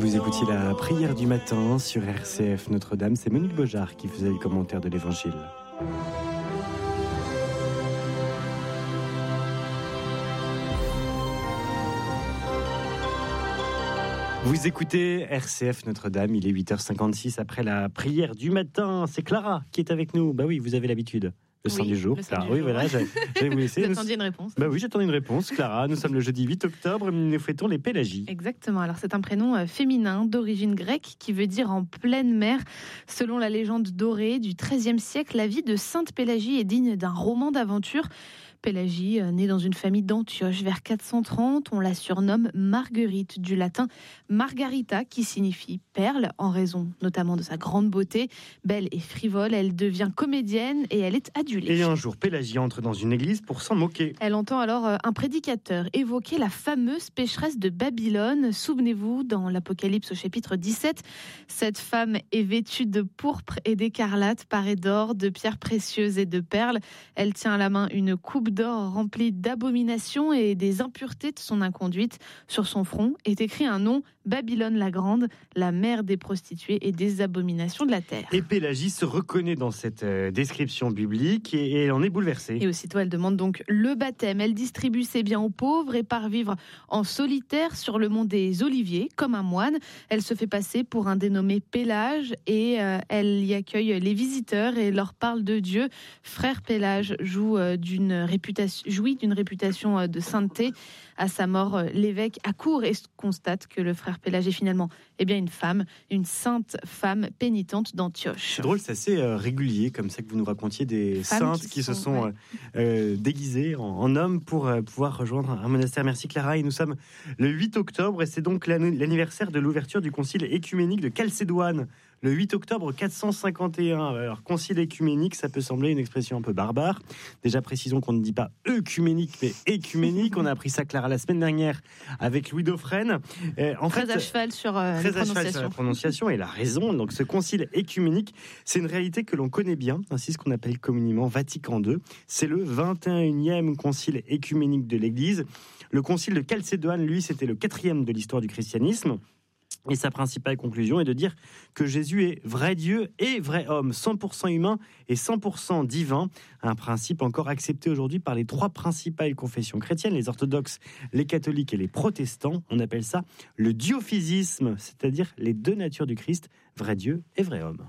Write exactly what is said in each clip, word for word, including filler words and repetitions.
Vous écoutiez la prière du matin sur R C F Notre-Dame. C'est Monique Beaujard qui faisait le commentaire de l'Évangile. Vous écoutez R C F Notre-Dame, il est huit heures cinquante-six après la prière du matin. C'est Clara qui est avec nous. Bah oui, vous avez l'habitude. Le sang oui, du jour. Le sang Clara, du oui, jour. voilà, j'allais vous laisser. Vous attendiez une réponse. Bah oui, j'attendais une réponse, Clara. Nous sommes le jeudi huit octobre, nous fêtons les Pélagies. Exactement. Alors, c'est un prénom euh, féminin d'origine grecque qui veut dire en pleine mer. Selon la légende dorée du treizième siècle, la vie de Sainte Pélagie est digne d'un roman d'aventure. Pélagie, née dans une famille d'Antioche vers quatre cent trente, on la surnomme Marguerite, du latin Margarita, qui signifie perle, en raison notamment de sa grande beauté. Belle et frivole, elle devient comédienne et elle est adulée. Et un jour, Pélagie entre dans une église pour s'en moquer. Elle entend alors un prédicateur évoquer la fameuse pécheresse de Babylone. Souvenez-vous, dans l'Apocalypse au chapitre dix-sept, cette femme est vêtue de pourpre et d'écarlate, parée d'or, de pierres précieuses et de perles. Elle tient à la main une coupe d'or remplie d'abominations et des impuretés de son inconduite. Sur son front est écrit un nom, Babylone la Grande, la mère des prostituées et des abominations de la terre. Et Pélagie se reconnaît dans cette euh, description biblique et, et elle en est bouleversée. Et aussitôt, elle demande donc le baptême. Elle distribue ses biens aux pauvres et part vivre en solitaire sur le mont des Oliviers, comme un moine. Elle se fait passer pour un dénommé Pélage et euh, elle y accueille les visiteurs et leur parle de Dieu. Frère Pélage joue euh, d'une réputation, jouit d'une réputation euh, de sainteté. À sa mort, euh, l'évêque accourt et constate que le frère Pélage est finalement eh bien, une femme, une sainte femme pénitente d'Antioche. C'est drôle, c'est assez euh, régulier, comme ça que vous nous racontiez des Femmes saintes qui, qui sont, se sont ouais. euh, euh, déguisées en, en hommes pour euh, pouvoir rejoindre un monastère. Merci Clara, et nous sommes le huit octobre et c'est donc l'anniversaire de l'ouverture du concile écuménique de Chalcédoine. Le huit octobre quatre cent cinquante et un. Alors, concile écuménique, ça peut sembler une expression un peu barbare. Déjà, précisons qu'on ne dit pas œcuménique, mais écuménique. On a appris ça, Clara, la semaine dernière avec Louis Dauphren. Euh, en très fait, à cheval sur euh, très la à cheval prononciation. sur la prononciation, et la raison. Donc, ce concile écuménique, c'est une réalité que l'on connaît bien. Ainsi, ce qu'on appelle communément Vatican deux. C'est le vingt et unième concile écuménique de l'Église. Le concile de Chalcédoine, lui, c'était le quatrième de l'histoire du christianisme. Et sa principale conclusion est de dire que Jésus est vrai Dieu et vrai homme, cent pour cent humain et cent pour cent divin. Un principe encore accepté aujourd'hui par les trois principales confessions chrétiennes, les orthodoxes, les catholiques et les protestants. On appelle ça le diophysisme, c'est-à-dire les deux natures du Christ, vrai Dieu et vrai homme.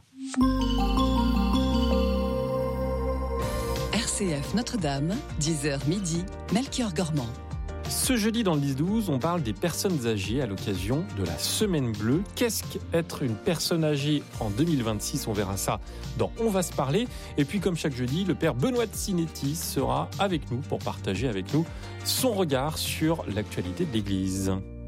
R C F Notre-Dame, dix heures midi, Melchior Gormand. Ce jeudi dans le dix douze, on parle des personnes âgées à l'occasion de la Semaine Bleue. Qu'est-ce qu'être une personne âgée en deux mille vingt-six? On verra ça dans On va se parler. Et puis comme chaque jeudi, le père Benoît de Sinetti sera avec nous pour partager avec nous son regard sur l'actualité de l'Église.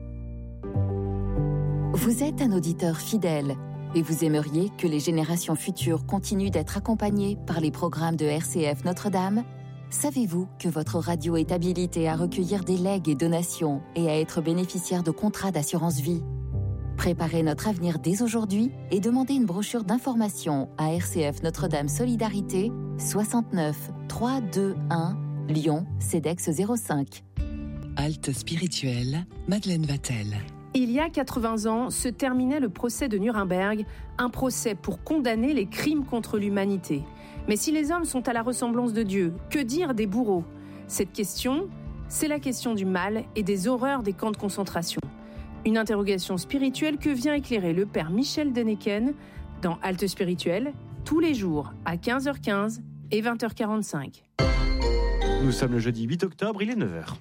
Vous êtes un auditeur fidèle et vous aimeriez que les générations futures continuent d'être accompagnées par les programmes de R C F Notre-Dame ? Savez-vous que votre radio est habilitée à recueillir des legs et donations et à être bénéficiaire de contrats d'assurance vie ? Préparez notre avenir dès aujourd'hui et demandez une brochure d'information à R C F Notre-Dame Solidarité, soixante-neuf trois cent vingt-et-un, Lyon, CEDEX zéro cinq. Halte spirituelle, Madeleine Vatel. Il y a quatre-vingts ans, se terminait le procès de Nuremberg, un procès pour condamner les crimes contre l'humanité. Mais si les hommes sont à la ressemblance de Dieu, que dire des bourreaux ? Cette question, c'est la question du mal et des horreurs des camps de concentration. Une interrogation spirituelle que vient éclairer le père Michel Deneken dans Halte spirituelle, tous les jours à quinze heures quinze et vingt heures quarante-cinq. Nous sommes le jeudi huit octobre, il est neuf heures.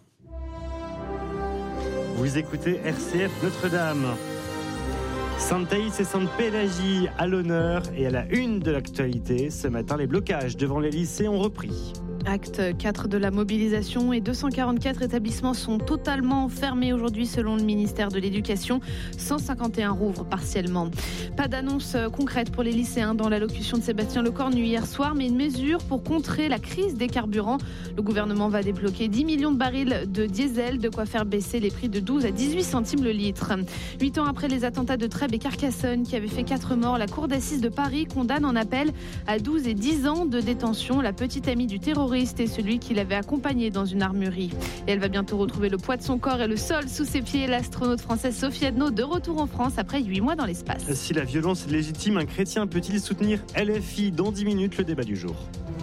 Vous écoutez R C F Notre-Dame. Sainte Thaïs et Sainte Pélagie à l'honneur et à la une de l'actualité. Ce matin, les blocages devant les lycées ont repris. Acte quatre de la mobilisation et deux cent quarante-quatre établissements sont totalement fermés aujourd'hui selon le ministère de l'Éducation. cent cinquante et un rouvrent partiellement. Pas d'annonce concrète pour les lycéens dans l'allocution de Sébastien Lecornu hier soir, mais une mesure pour contrer la crise des carburants. Le gouvernement va débloquer dix millions de barils de diesel, de quoi faire baisser les prix de douze à dix-huit centimes le litre. Huit ans après les attentats de Trèbes et Carcassonne qui avaient fait quatre morts, la cour d'assises de Paris condamne en appel à douze et dix ans de détention la petite amie du terroriste terroriste et celui qui l'avait accompagné dans une armurerie. Et elle va bientôt retrouver le poids de son corps et le sol sous ses pieds. L'astronaute française Sophie Adno de retour en France après huit mois dans l'espace. Si la violence est légitime, un chrétien peut-il soutenir L F I? Dans dix minutes, le débat du jour.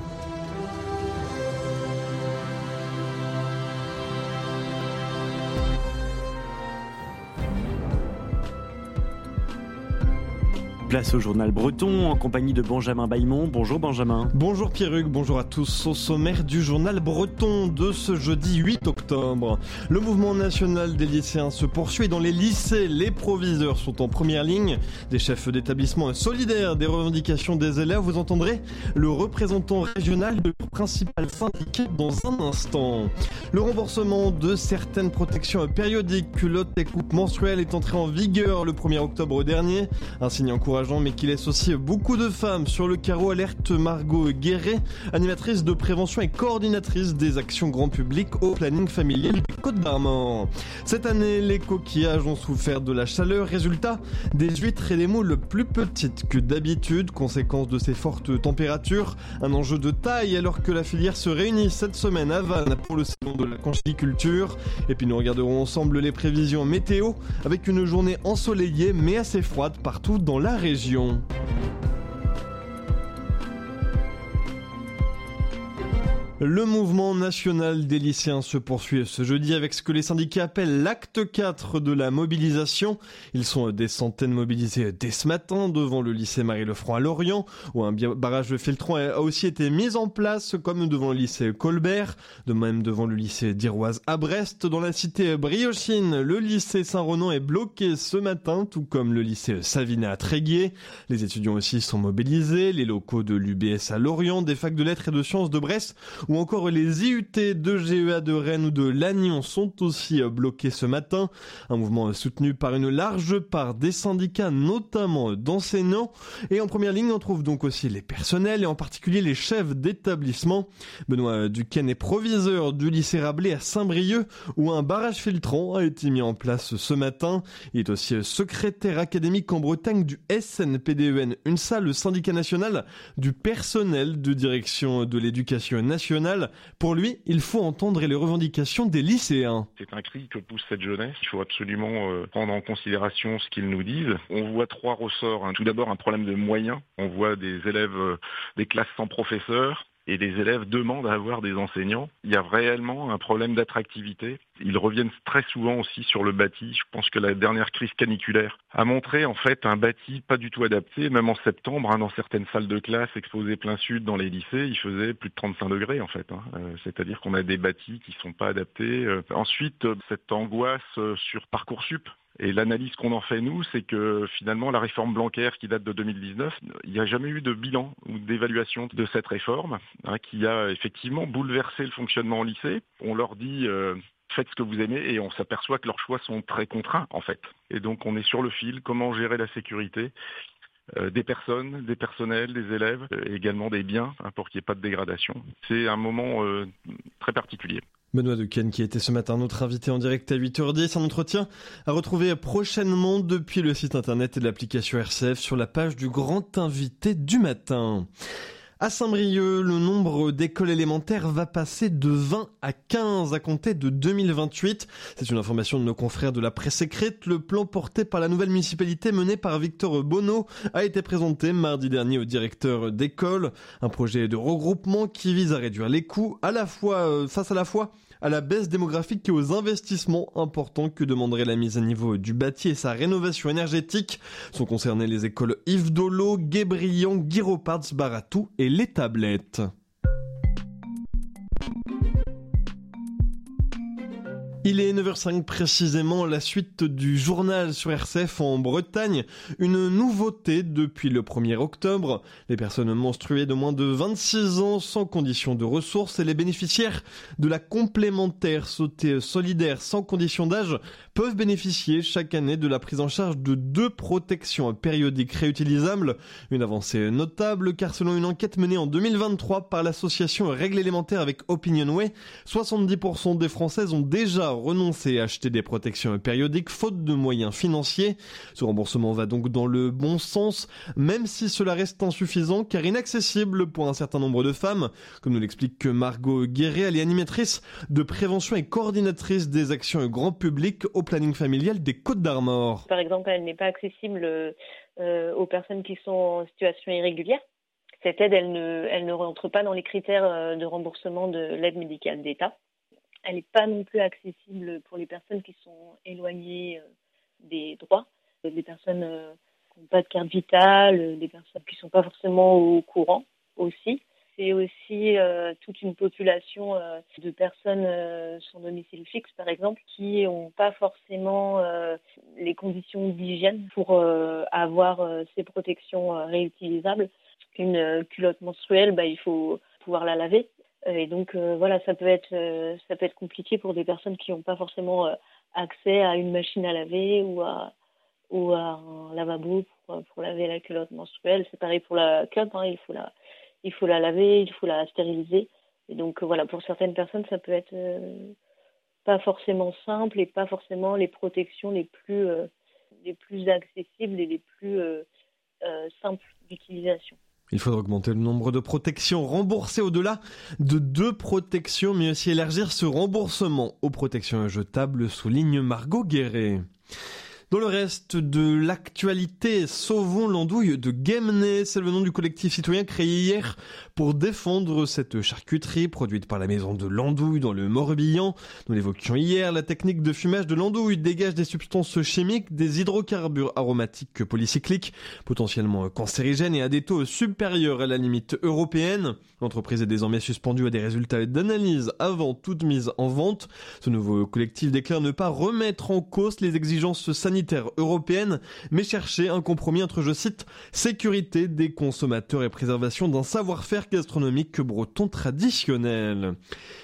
Place au journal breton en compagnie de Benjamin Bailmont. Bonjour Benjamin. Bonjour Pierruc, bonjour à tous. Au sommaire du journal breton de ce jeudi huit octobre. Le mouvement national des lycéens se poursuit. Dans les lycées, les proviseurs sont en première ligne. Des chefs d'établissement solidaires des revendications des élèves. Vous entendrez le représentant régional de leur principal syndicat dans un instant. Le remboursement de certaines protections périodiques, culottes et coupes menstruelles est entré en vigueur le premier octobre dernier. Un signe encourageant mais qui laisse aussi beaucoup de femmes sur le carreau, alerte Margot Guéret, animatrice de prévention et coordinatrice des actions grand public au planning familial des Côtes-d'Armor. Cette année, les coquillages ont souffert de la chaleur, résultat des huîtres et des moules plus petites que d'habitude, conséquence de ces fortes températures, un enjeu de taille alors que la filière se réunit cette semaine à Vannes pour le salon de la conchyliculture. Et puis nous regarderons ensemble les prévisions météo avec une journée ensoleillée mais assez froide partout dans la région. Région. Le mouvement national des lycéens se poursuit ce jeudi avec ce que les syndicats appellent l'acte quatre de la mobilisation. Ils sont des centaines mobilisés dès ce matin devant le lycée Marie-Lefranc à Lorient, où un barrage filtrant a aussi été mis en place, comme devant le lycée Colbert, de même devant le lycée d'Iroise à Brest. Dans la cité Briochine, le lycée Saint-Ronan est bloqué ce matin, tout comme le lycée Savinat à Tréguier. Les étudiants aussi sont mobilisés, les locaux de l'U B S à Lorient, des facs de lettres et de sciences de Brest, ou encore les I U T de G E A de Rennes ou de Lannion sont aussi bloqués ce matin. Un mouvement soutenu par une large part des syndicats, notamment d'enseignants. Et en première ligne, on trouve donc aussi les personnels et en particulier les chefs d'établissement. Benoît Duquesne est proviseur du lycée Rabelais à Saint-Brieuc où un barrage filtrant a été mis en place ce matin. Il est aussi secrétaire académique en Bretagne du S N P D E N UNSA, le syndicat national du personnel de direction de l'éducation nationale. Pour lui, il faut entendre les revendications des lycéens. C'est un cri que pousse cette jeunesse. Il faut absolument euh, prendre en considération ce qu'ils nous disent. On voit trois ressorts. Hein. Tout d'abord, un problème de moyens. On voit des élèves, euh, des classes sans professeurs. Et les élèves demandent à avoir des enseignants. Il y a réellement un problème d'attractivité. Ils reviennent très souvent aussi sur le bâti. Je pense que la dernière crise caniculaire a montré en fait un bâti pas du tout adapté. Même en septembre, hein, dans certaines salles de classe exposées plein sud dans les lycées, il faisait plus de trente-cinq degrés en fait. Hein. Euh, c'est-à-dire qu'on a des bâtis qui sont pas adaptés. Euh, ensuite, euh, cette angoisse euh, sur Parcoursup. Et l'analyse qu'on en fait, nous, c'est que finalement, la réforme Blanquer qui date de deux mille dix-neuf, il n'y a jamais eu de bilan ou d'évaluation de cette réforme, hein, qui a effectivement bouleversé le fonctionnement au lycée. On leur dit euh, faites ce que vous aimez et on s'aperçoit que leurs choix sont très contraints en fait. Et donc on est sur le fil, comment gérer la sécurité euh, des personnes, des personnels, des élèves, euh, également des biens, hein, pour qu'il n'y ait pas de dégradation. C'est un moment euh, très particulier. Benoît Duquesne qui était ce matin notre invité en direct à huit heures dix. Un entretien à retrouver prochainement depuis le site internet et l'application R C F sur la page du grand invité du matin. À Saint-Brieuc, le nombre d'écoles élémentaires va passer de vingt à quinze à compter de deux mille vingt-huit. C'est une information de nos confrères de la presse écrite. Le plan porté par la nouvelle municipalité menée par Victor Bonneau a été présenté mardi dernier au directeur d'école. Un projet de regroupement qui vise à réduire les coûts à la fois, euh, face à la fois à la baisse démographique et aux investissements importants que demanderait la mise à niveau du bâti et sa rénovation énergétique. Sont concernées les écoles Yves Dolo, Guébriand, Guiropards, Baratou et les Tablettes. Il est neuf heures cinq précisément, la suite du journal sur R C F en Bretagne. Une nouveauté depuis le premier octobre. Les personnes menstruées de moins de vingt-six ans sans condition de ressources et les bénéficiaires de la complémentaire santé solidaire sans condition d'âge peuvent bénéficier chaque année de la prise en charge de deux protections périodiques réutilisables. Une avancée notable car selon une enquête menée en deux mille vingt-trois par l'association Règles élémentaires avec Opinionway, soixante-dix pour cent des Françaises ont déjà renoncer à acheter des protections périodiques faute de moyens financiers. Ce remboursement va donc dans le bon sens, même si cela reste insuffisant car inaccessible pour un certain nombre de femmes, comme nous l'explique Margot Guéret. Elle est animatrice de prévention et coordinatrice des actions grand public au planning familial des Côtes-d'Armor. Par exemple, elle n'est pas accessible euh, aux personnes qui sont en situation irrégulière. Cette aide, elle ne, elle ne rentre pas dans les critères de remboursement de l'aide médicale d'État. Elle n'est pas non plus accessible pour les personnes qui sont éloignées des droits, des personnes qui n'ont pas de carte vitale, des personnes qui ne sont pas forcément au courant aussi. C'est aussi euh, toute une population euh, de personnes euh, sans domicile fixe, par exemple, qui n'ont pas forcément euh, les conditions d'hygiène pour euh, avoir euh, ces protections euh, réutilisables. Une euh, culotte menstruelle, bah, il faut pouvoir la laver. Et donc euh, voilà, ça peut être euh, ça peut être compliqué pour des personnes qui n'ont pas forcément euh, accès à une machine à laver ou à ou à un lavabo pour, pour laver la culotte menstruelle. C'est pareil pour la cup, hein, il faut la il faut la laver, il faut la stériliser. Et donc euh, voilà, pour certaines personnes, ça peut être euh, pas forcément simple et pas forcément les protections les plus euh, les plus accessibles et les plus euh, euh, simples d'utilisation. Il faudra augmenter le nombre de protections remboursées au-delà de deux protections, mais aussi élargir ce remboursement aux protections jetables, souligne Margot Guéret. Dans le reste de l'actualité, Sauvons l'andouille de Guémené, c'est le nom du collectif citoyen créé hier pour défendre cette charcuterie produite par la maison de l'andouille dans le Morbihan. Nous l'évoquions hier, la technique de fumage de l'andouille dégage des substances chimiques, des hydrocarbures aromatiques polycycliques, potentiellement cancérigènes et à des taux supérieurs à la limite européenne. L'entreprise est désormais suspendue à des résultats d'analyse avant toute mise en vente. Ce nouveau collectif déclare ne pas remettre en cause les exigences sanitaires européenne, mais chercher un compromis entre, je cite, sécurité des consommateurs et préservation d'un savoir-faire gastronomique breton traditionnel.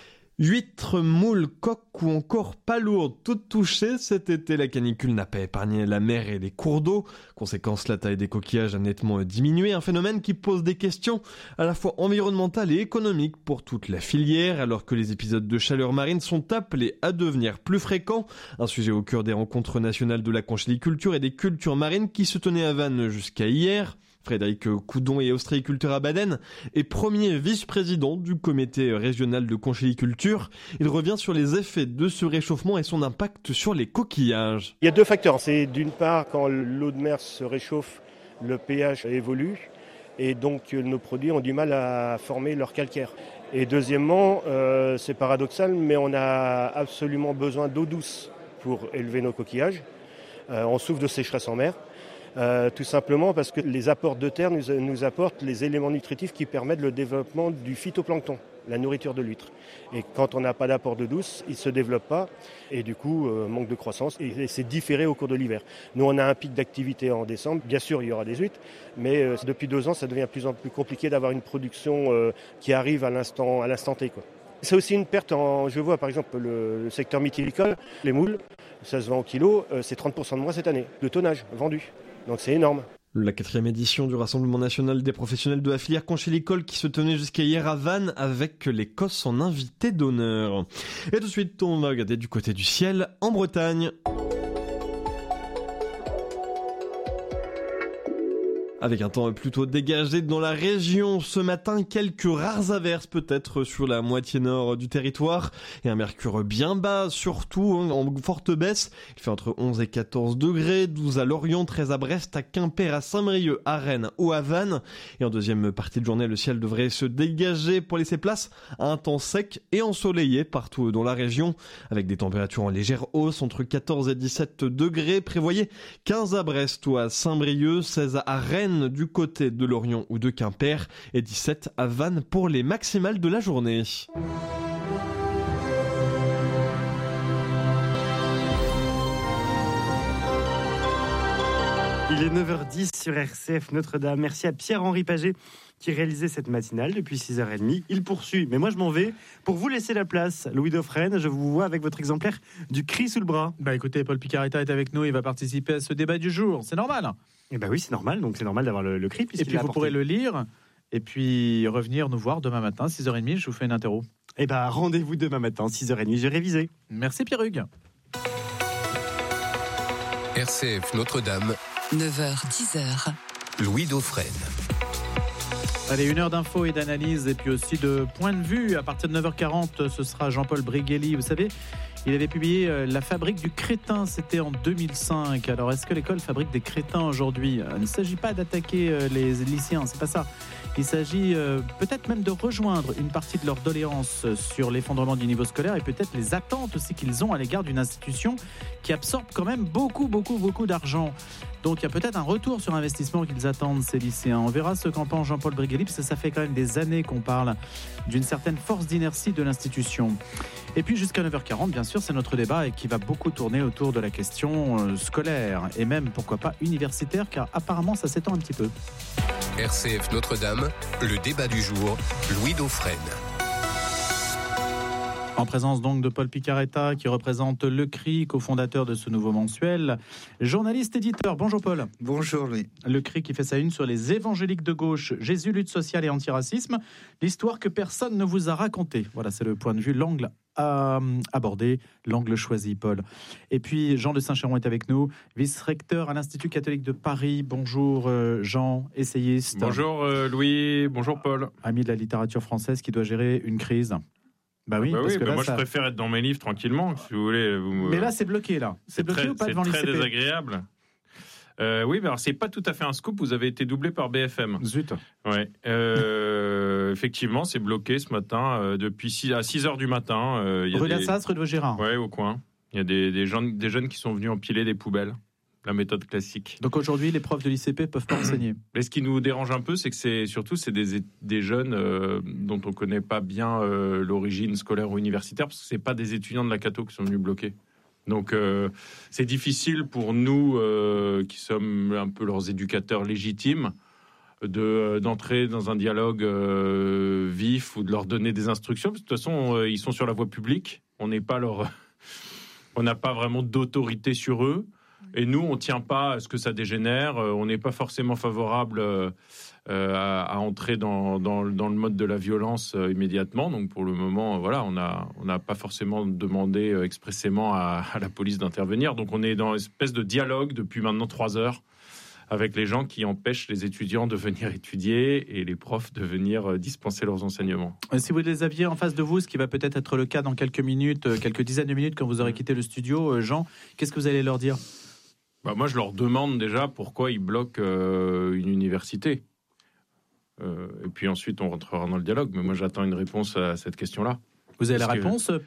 Huîtres, moules, coques ou encore palourdes, toutes touchées. Cet été, la canicule n'a pas épargné la mer et les cours d'eau. Conséquence, la taille des coquillages a nettement diminué. Un phénomène qui pose des questions à la fois environnementales et économiques pour toute la filière, alors que les épisodes de chaleur marine sont appelés à devenir plus fréquents. Un sujet au cœur des rencontres nationales de la conchyliculture et des cultures marines qui se tenaient à Vannes jusqu'à hier. Frédéric Coudon est ostréiculteur à Baden et premier vice-président du comité régional de conchyliculture. Il revient sur les effets de ce réchauffement et son impact sur les coquillages. Il y a deux facteurs. C'est d'une part, quand l'eau de mer se réchauffe, le pH évolue et donc nos produits ont du mal à former leur calcaire. Et deuxièmement, euh, c'est paradoxal, mais on a absolument besoin d'eau douce pour élever nos coquillages. Euh, on souffre de sécheresse en mer. Euh, tout simplement parce que les apports de terre nous, nous apportent les éléments nutritifs qui permettent le développement du phytoplancton, la nourriture de l'huître. Et quand on n'a pas d'apport d'eau douce, il ne se développe pas et du coup euh, manque de croissance et, et c'est différé au cours de l'hiver. Nous on a un pic d'activité en décembre, bien sûr il y aura des huîtres, mais euh, depuis deux ans ça devient de plus en plus compliqué d'avoir une production euh, qui arrive à l'instant, à l'instant T, quoi. C'est aussi une perte en, je vois par exemple le, le secteur mythilicole, les moules, ça se vend au kilo, euh, c'est trente pour cent de moins cette année, de tonnage vendu. Donc c'est énorme. La quatrième édition du Rassemblement national des professionnels de la filière conchylicole qui se tenait jusqu'à hier à Vannes avec l'Écosse en invité d'honneur. Et tout de suite, on va regarder du côté du ciel en Bretagne. Avec un temps plutôt dégagé dans la région ce matin, quelques rares averses peut-être sur la moitié nord du territoire et un mercure bien bas, surtout en forte baisse. Il fait entre onze et quatorze degrés, douze à Lorient, treize à Brest, à Quimper, à Saint-Brieuc, à Rennes ou à Vannes. Et en deuxième partie de journée, le ciel devrait se dégager pour laisser place à un temps sec et ensoleillé partout dans la région, avec des températures en légère hausse entre quatorze et dix-sept degrés. Prévoyez quinze à Brest ou à Saint-Brieuc, seize à Rennes du côté de Lorient ou de Quimper et dix-sept à Vannes pour les maximales de la journée. Il est neuf heures dix sur R C F Notre-Dame. Merci à Pierre-Henri Paget qui réalisait cette matinale depuis six heures trente. Il poursuit, mais moi je m'en vais pour vous laisser la place. Louis Dauphren, je vous vois avec votre exemplaire du Cri sous le bras. Bah écoutez, Paul Picaretta est avec nous, il va participer à ce débat du jour, c'est normal. Eh ben oui, c'est normal, donc c'est normal d'avoir le, le Cri. Et puis vous pourrez le lire Et puis revenir nous voir demain matin, six heures trente, je vous fais une interro. Eh ben, rendez-vous demain matin, six heures trente, j'ai révisé. Merci Pierre Hugues. R C F Notre-Dame, neuf heures dix heures. Louis Dauphren. Allez, une heure d'infos et d'analyse et puis aussi de point de vue. À partir de neuf heures quarante, ce sera Jean-Paul Briguelli. Vous savez, il avait publié La fabrique du crétin, c'était en deux mille cinq. Alors, est-ce que l'école fabrique des crétins aujourd'hui ? Il ne s'agit pas d'attaquer les lycéens, c'est pas ça. Il s'agit euh, peut-être même de rejoindre une partie de leurs doléances sur l'effondrement du niveau scolaire et peut-être les attentes aussi qu'ils ont à l'égard d'une institution qui absorbe quand même beaucoup, beaucoup, beaucoup d'argent. Donc il y a peut-être un retour sur investissement qu'ils attendent, ces lycéens. On verra ce qu'en pense Jean-Paul Briguelli, parce que ça fait quand même des années qu'on parle d'une certaine force d'inertie de l'institution. Et puis jusqu'à neuf heures quarante, bien sûr, c'est notre débat et qui va beaucoup tourner autour de la question scolaire et même, pourquoi pas, universitaire, car apparemment ça s'étend un petit peu. R C F Notre-Dame, le débat du jour, Louis Dauphren. En présence donc de Paul Picaretta, qui représente le C R I, cofondateur de ce nouveau mensuel. Journaliste éditeur, bonjour Paul. Bonjour Louis. Le C R I qui fait sa une sur les évangéliques de gauche, Jésus, lutte sociale et antiracisme, l'histoire que personne ne vous a racontée. Voilà, c'est le point de vue, l'angle à aborder, l'angle choisi, Paul. Et puis Jean de Saint-Chéron est avec nous, vice-recteur à l'Institut catholique de Paris. Bonjour Jean, essayiste. Bonjour Louis, bonjour Paul. Ami de la littérature française qui doit gérer une crise. Bah oui, bah parce oui que bah là, moi ça... je préfère être dans mes livres tranquillement, si vous voulez. Vous me... Mais là c'est bloqué là. C'est, c'est bloqué très, ou pas c'est devant l'I C P ? C'est très désagréable. Euh, oui, mais alors c'est pas tout à fait un scoop. Vous avez été doublé par B F M. Zut. Ouais. Euh, effectivement, c'est bloqué ce matin euh, depuis six, à six heures du matin. Euh, y a rue des... d'Assas, rue de Vaugirard. Ouais, au coin. Il y a des, des, gens, des jeunes qui sont venus empiler des poubelles. La méthode classique. Donc aujourd'hui, les profs de l'I C P peuvent pas enseigner. Mais ce qui nous dérange un peu, c'est que c'est surtout c'est des, des jeunes euh, dont on connaît pas bien euh, l'origine scolaire ou universitaire, parce que c'est pas des étudiants de la Cato qui sont venus bloquer. Donc euh, c'est difficile pour nous, euh, qui sommes un peu leurs éducateurs légitimes, de d'entrer dans un dialogue euh, vif ou de leur donner des instructions. Parce que de toute façon, euh, ils sont sur la voie publique. On n'est pas leur, on n'a pas vraiment d'autorité sur eux. Et nous, on ne tient pas à ce que ça dégénère. On n'est pas forcément favorable euh, à, à entrer dans, dans, dans le mode de la violence euh, immédiatement. Donc, pour le moment, voilà, on n'a on n'a pas forcément demandé euh, expressément à, à la police d'intervenir. Donc, on est dans une espèce de dialogue depuis maintenant trois heures avec les gens qui empêchent les étudiants de venir étudier et les profs de venir euh, dispenser leurs enseignements. Si vous les aviez en face de vous, ce qui va peut-être être le cas dans quelques minutes, quelques dizaines de minutes quand vous aurez quitté le studio, Jean, qu'est-ce que vous allez leur dire ? Bah moi, je leur demande déjà pourquoi ils bloquent euh, une université. Euh, et puis ensuite, on rentrera dans le dialogue. Mais moi, j'attends une réponse à cette question-là. Vous avez Parce la que... réponse, Paul ?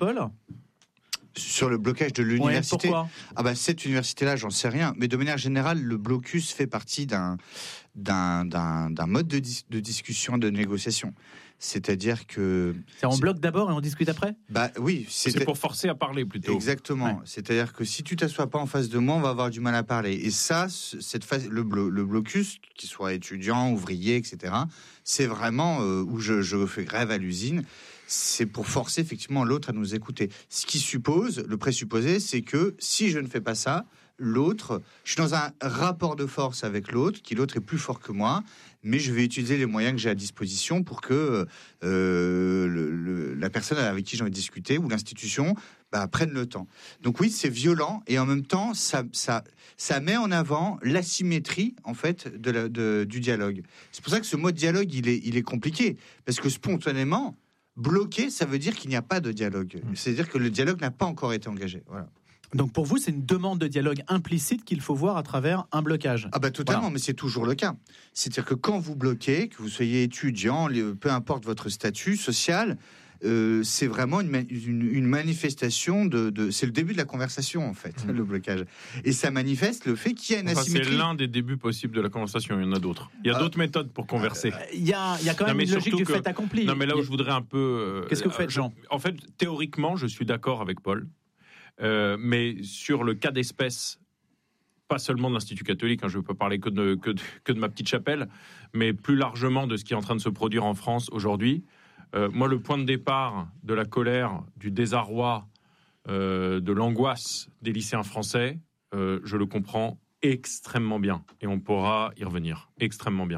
Sur le blocage de l'université. Ouais, pourquoi ? Ah bah, cette université-là, j'en sais rien. Mais de manière générale, le blocus fait partie d'un, d'un, d'un, d'un mode de, dis- de discussion, de négociation. C'est-à-dire que... C'est on bloque d'abord et on discute après ? Bah oui. C'est, c'est pour forcer à parler plutôt. Exactement. Ouais. C'est-à-dire que si tu t'assois pas en face de moi, on va avoir du mal à parler. Et ça, cette phase, le, blo- le blocus, qu'il soit étudiant, ouvrier, et cetera, c'est vraiment euh, où je, je fais grève à l'usine. C'est pour forcer effectivement l'autre à nous écouter. Ce qui suppose, le présupposé, c'est que si je ne fais pas ça, l'autre, je suis dans un rapport de force avec l'autre, qui l'autre est plus fort que moi, mais je vais utiliser les moyens que j'ai à disposition pour que euh, le, le, la personne avec qui j'ai envie de discuter ou l'institution bah, prenne le temps. Donc oui, c'est violent et en même temps, ça, ça, ça met en avant l'asymétrie en fait de la, de, du dialogue. C'est pour ça que ce mot dialogue, il est, il est compliqué parce que spontanément, bloquer, ça veut dire qu'il n'y a pas de dialogue. C'est-à-dire que le dialogue n'a pas encore été engagé. Voilà. Donc pour vous, c'est une demande de dialogue implicite qu'il faut voir à travers un blocage. Ah bah totalement, voilà. Mais c'est toujours le cas. C'est-à-dire que quand vous bloquez, que vous soyez étudiant, peu importe votre statut social, euh, c'est vraiment une, une, une manifestation de, de... C'est le début de la conversation, en fait, mmh. le blocage. Et ça manifeste le fait qu'il y a une enfin, asymétrie. C'est l'un des débuts possibles de la conversation, il y en a d'autres. Il y a euh, d'autres méthodes pour converser. Il y a, il y a quand même non, une logique du que, fait accompli. Non mais là où je voudrais un peu... Qu'est-ce que vous faites, Jean ? En fait, théoriquement, je suis d'accord avec Paul. Euh, mais sur le cas d'espèce, pas seulement de l'Institut catholique, hein, je ne veux pas parler que de, que, de, que de ma petite chapelle, mais plus largement de ce qui est en train de se produire en France aujourd'hui. Euh, moi, le point de départ de la colère, du désarroi, euh, de l'angoisse des lycéens français, euh, je le comprends extrêmement bien. Et on pourra y revenir extrêmement bien.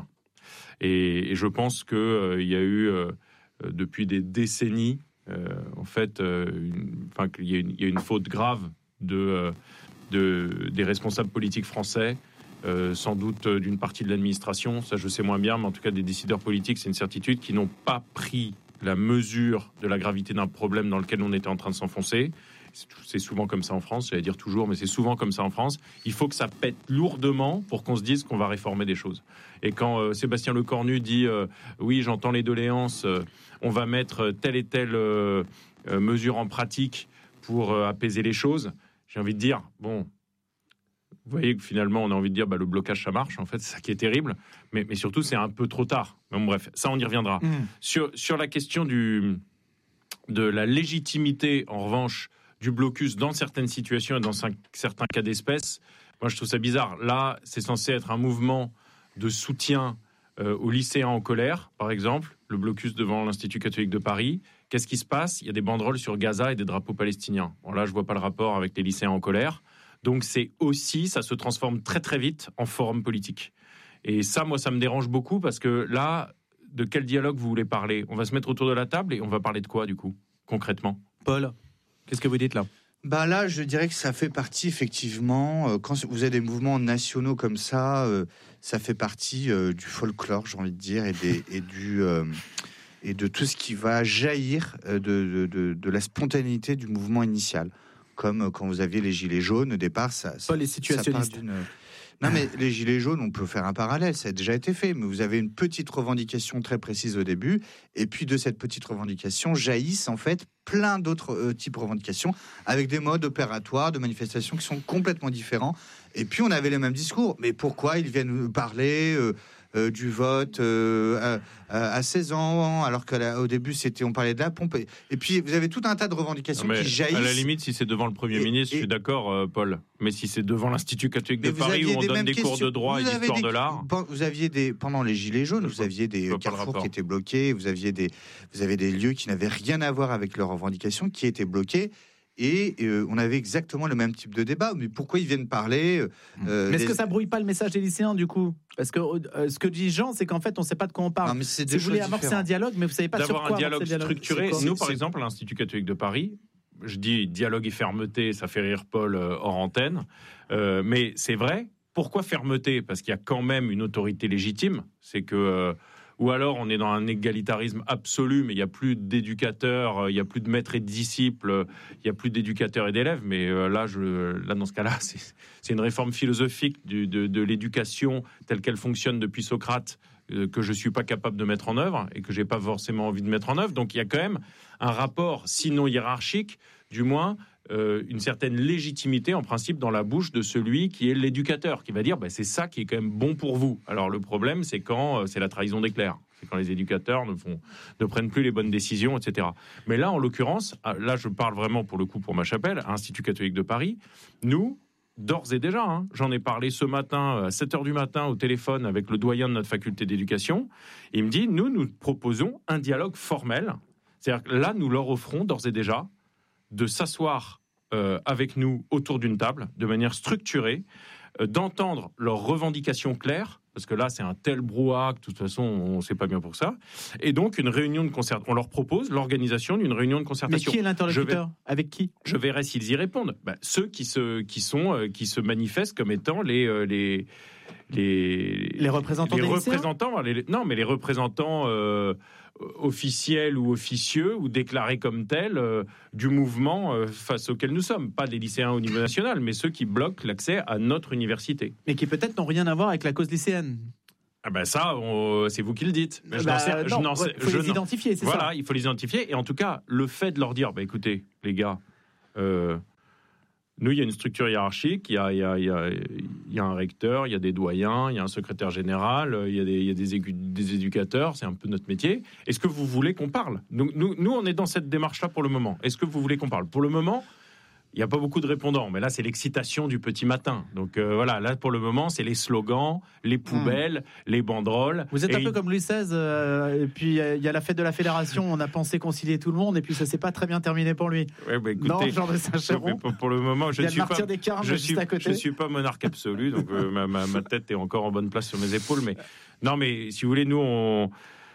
Et, et je pense qu'il euh, y a eu, euh, depuis des décennies, euh, en fait, euh, une, enfin, qu'il y a une, il y a une faute grave de, euh, de, des responsables politiques français, euh, sans doute d'une partie de l'administration, ça je sais moins bien, mais en tout cas des décideurs politiques, c'est une certitude, qui n'ont pas pris la mesure de la gravité d'un problème dans lequel on était en train de s'enfoncer. C'est souvent comme ça en France, j'allais dire toujours, mais c'est souvent comme ça en France. Il faut que ça pète lourdement pour qu'on se dise qu'on va réformer des choses. Et quand euh, Sébastien Lecornu dit euh, « oui, j'entends les doléances, euh, on va mettre telle et telle euh, euh, mesure en pratique pour euh, apaiser les choses », j'ai envie de dire « bon, vous voyez que finalement, on a envie de dire bah, le blocage, ça marche, en fait, c'est ça qui est terrible, mais, mais surtout, c'est un peu trop tard. » Mais bon, bref, ça, on y reviendra. Mmh. Sur, sur la question du, de la légitimité, en revanche, du blocus dans certaines situations et dans cinq, certains cas d'espèce, moi je trouve ça bizarre. Là, c'est censé être un mouvement de soutien euh, aux lycéens en colère, par exemple, le blocus devant l'Institut catholique de Paris. Qu'est-ce qui se passe ? Il y a des banderoles sur Gaza et des drapeaux palestiniens. Bon, là, je vois pas le rapport avec les lycéens en colère. Donc c'est aussi, ça se transforme très très vite en forum politique. Et ça, moi, ça me dérange beaucoup parce que là, de quel dialogue vous voulez parler ? On va se mettre autour de la table et on va parler de quoi, du coup, concrètement ? Paul ? Qu'est-ce que vous dites là ? Bah là, je dirais que ça fait partie effectivement. Euh, quand vous avez des mouvements nationaux comme ça, euh, ça fait partie euh, du folklore, j'ai envie de dire, et, des, et du euh, et de tout ce qui va jaillir euh, de, de, de, de la spontanéité du mouvement initial. Comme euh, quand vous aviez les gilets jaunes au départ, ça. Pas les situationnistes. Non, mais les gilets jaunes, on peut faire un parallèle, ça a déjà été fait, mais vous avez une petite revendication très précise au début, et puis de cette petite revendication jaillissent en fait plein d'autres euh, types de revendications, avec des modes opératoires de manifestation qui sont complètement différents, et puis on avait les mêmes discours, mais pourquoi ils viennent nous parler euh, euh, du vote euh, à, à seize ans, alors qu'au début c'était, on parlait de la pompe, et, et puis vous avez tout un tas de revendications qui jaillissent. À la limite, si c'est devant le Premier et, ministre, et, je suis d'accord, euh, Paul, mais si c'est devant l'Institut catholique de Paris où on donne des questions. Cours de droit vous et d'histoire des, de l'art. Vous aviez des, pendant les Gilets jaunes, vous aviez des carrefours qui étaient bloqués, vous aviez des, vous avez des lieux qui n'avaient rien à voir avec leurs revendications qui étaient bloqués. Et euh, on avait exactement le même type de débat. Mais pourquoi ils viennent parler euh, Mais est-ce des... que ça brouille pas le message des lycéens du coup ? Parce que euh, ce que dit Jean, c'est qu'en fait, on ne sait pas de quoi on parle. Non, mais c'est si vous voulez amorcer différents. un dialogue, mais vous ne savez pas D'avoir sur quoi un dialogue dialogue. structuré. Nous, par exemple, à l'Institut catholique de Paris, je dis dialogue et fermeté, ça fait rire Paul euh, hors antenne. Euh, mais c'est vrai. Pourquoi fermeté ? Parce qu'il y a quand même une autorité légitime. C'est que... Euh, ou alors on est dans un égalitarisme absolu, mais il n'y a plus d'éducateurs, il n'y a plus de maîtres et de disciples, il n'y a plus d'éducateurs et d'élèves. Mais là, je, là dans ce cas-là, c'est, c'est une réforme philosophique du, de, de l'éducation telle qu'elle fonctionne depuis Socrate, euh, que je ne suis pas capable de mettre en œuvre et que je n'ai pas forcément envie de mettre en œuvre. Donc il y a quand même un rapport, sinon hiérarchique, du moins... Euh, une certaine légitimité en principe dans la bouche de celui qui est l'éducateur, qui va dire bah, c'est ça qui est quand même bon pour vous. Alors le problème c'est quand euh, c'est la trahison des clercs, c'est quand les éducateurs ne, font, ne prennent plus les bonnes décisions, et cetera. Mais là en l'occurrence, là je parle vraiment pour le coup pour ma chapelle, à Institut catholique de Paris, nous d'ores et déjà, hein, j'en ai parlé ce matin à sept heures du matin au téléphone avec le doyen de notre faculté d'éducation, et il me dit nous nous proposons un dialogue formel, c'est-à-dire que là nous leur offrons d'ores et déjà de s'asseoir euh, avec nous autour d'une table, de manière structurée, euh, d'entendre leurs revendications claires, parce que là, c'est un tel brouhaha que de toute façon, on ne sait pas bien pour ça, et donc une réunion de concertation. On leur propose l'organisation d'une réunion de concertation. Mais qui est l'interlocuteur ? Vais, Avec qui ? Je verrai s'ils y répondent. Bah, ceux qui se, qui, sont, euh, qui se manifestent comme étant les... Euh, les Les, les représentants les des représentants, les, non, mais les représentants euh, officiels ou officieux ou déclarés comme tels euh, du mouvement euh, face auquel nous sommes. Pas des lycéens au niveau national, mais ceux qui bloquent l'accès à notre université. Mais qui peut-être n'ont rien à voir avec la cause lycéenne. Ah ben ça, on, c'est vous qui le dites. Mais je bah, n'en sais, non, je n'en sais, faut je les identifier, c'est voilà, ça. Voilà, il faut les identifier. Et en tout cas, le fait de leur dire, bah écoutez, les gars, euh, nous, il y a une structure hiérarchique, il y a, il y a, il y a, il y a un recteur, il y a des doyens, il y a un secrétaire général, il y a des, il y a des, égu- des éducateurs, c'est un peu notre métier. Est-ce que vous voulez qu'on parle ? nous, nous, nous, on est dans cette démarche-là pour le moment. Est-ce que vous voulez qu'on parle ? Pour le moment, il n'y a pas beaucoup de répondants, mais là, c'est l'excitation du petit matin. Donc euh, voilà, là, pour le moment, c'est les slogans, les poubelles, mmh. les banderoles. Vous êtes et un peu il... comme Louis seize, euh, et puis il euh, y a la fête de la Fédération, on a pensé concilier tout le monde, et puis ça ne s'est pas très bien terminé pour lui. Ouais, bah, écoutez, non, Jean de Saint-Chéron. Pour, pour le moment, je ne suis, pas, je suis, je suis pas monarque absolu, donc euh, ma, ma, ma tête est encore en bonne place sur mes épaules. Mais non, mais si vous voulez, nous, on...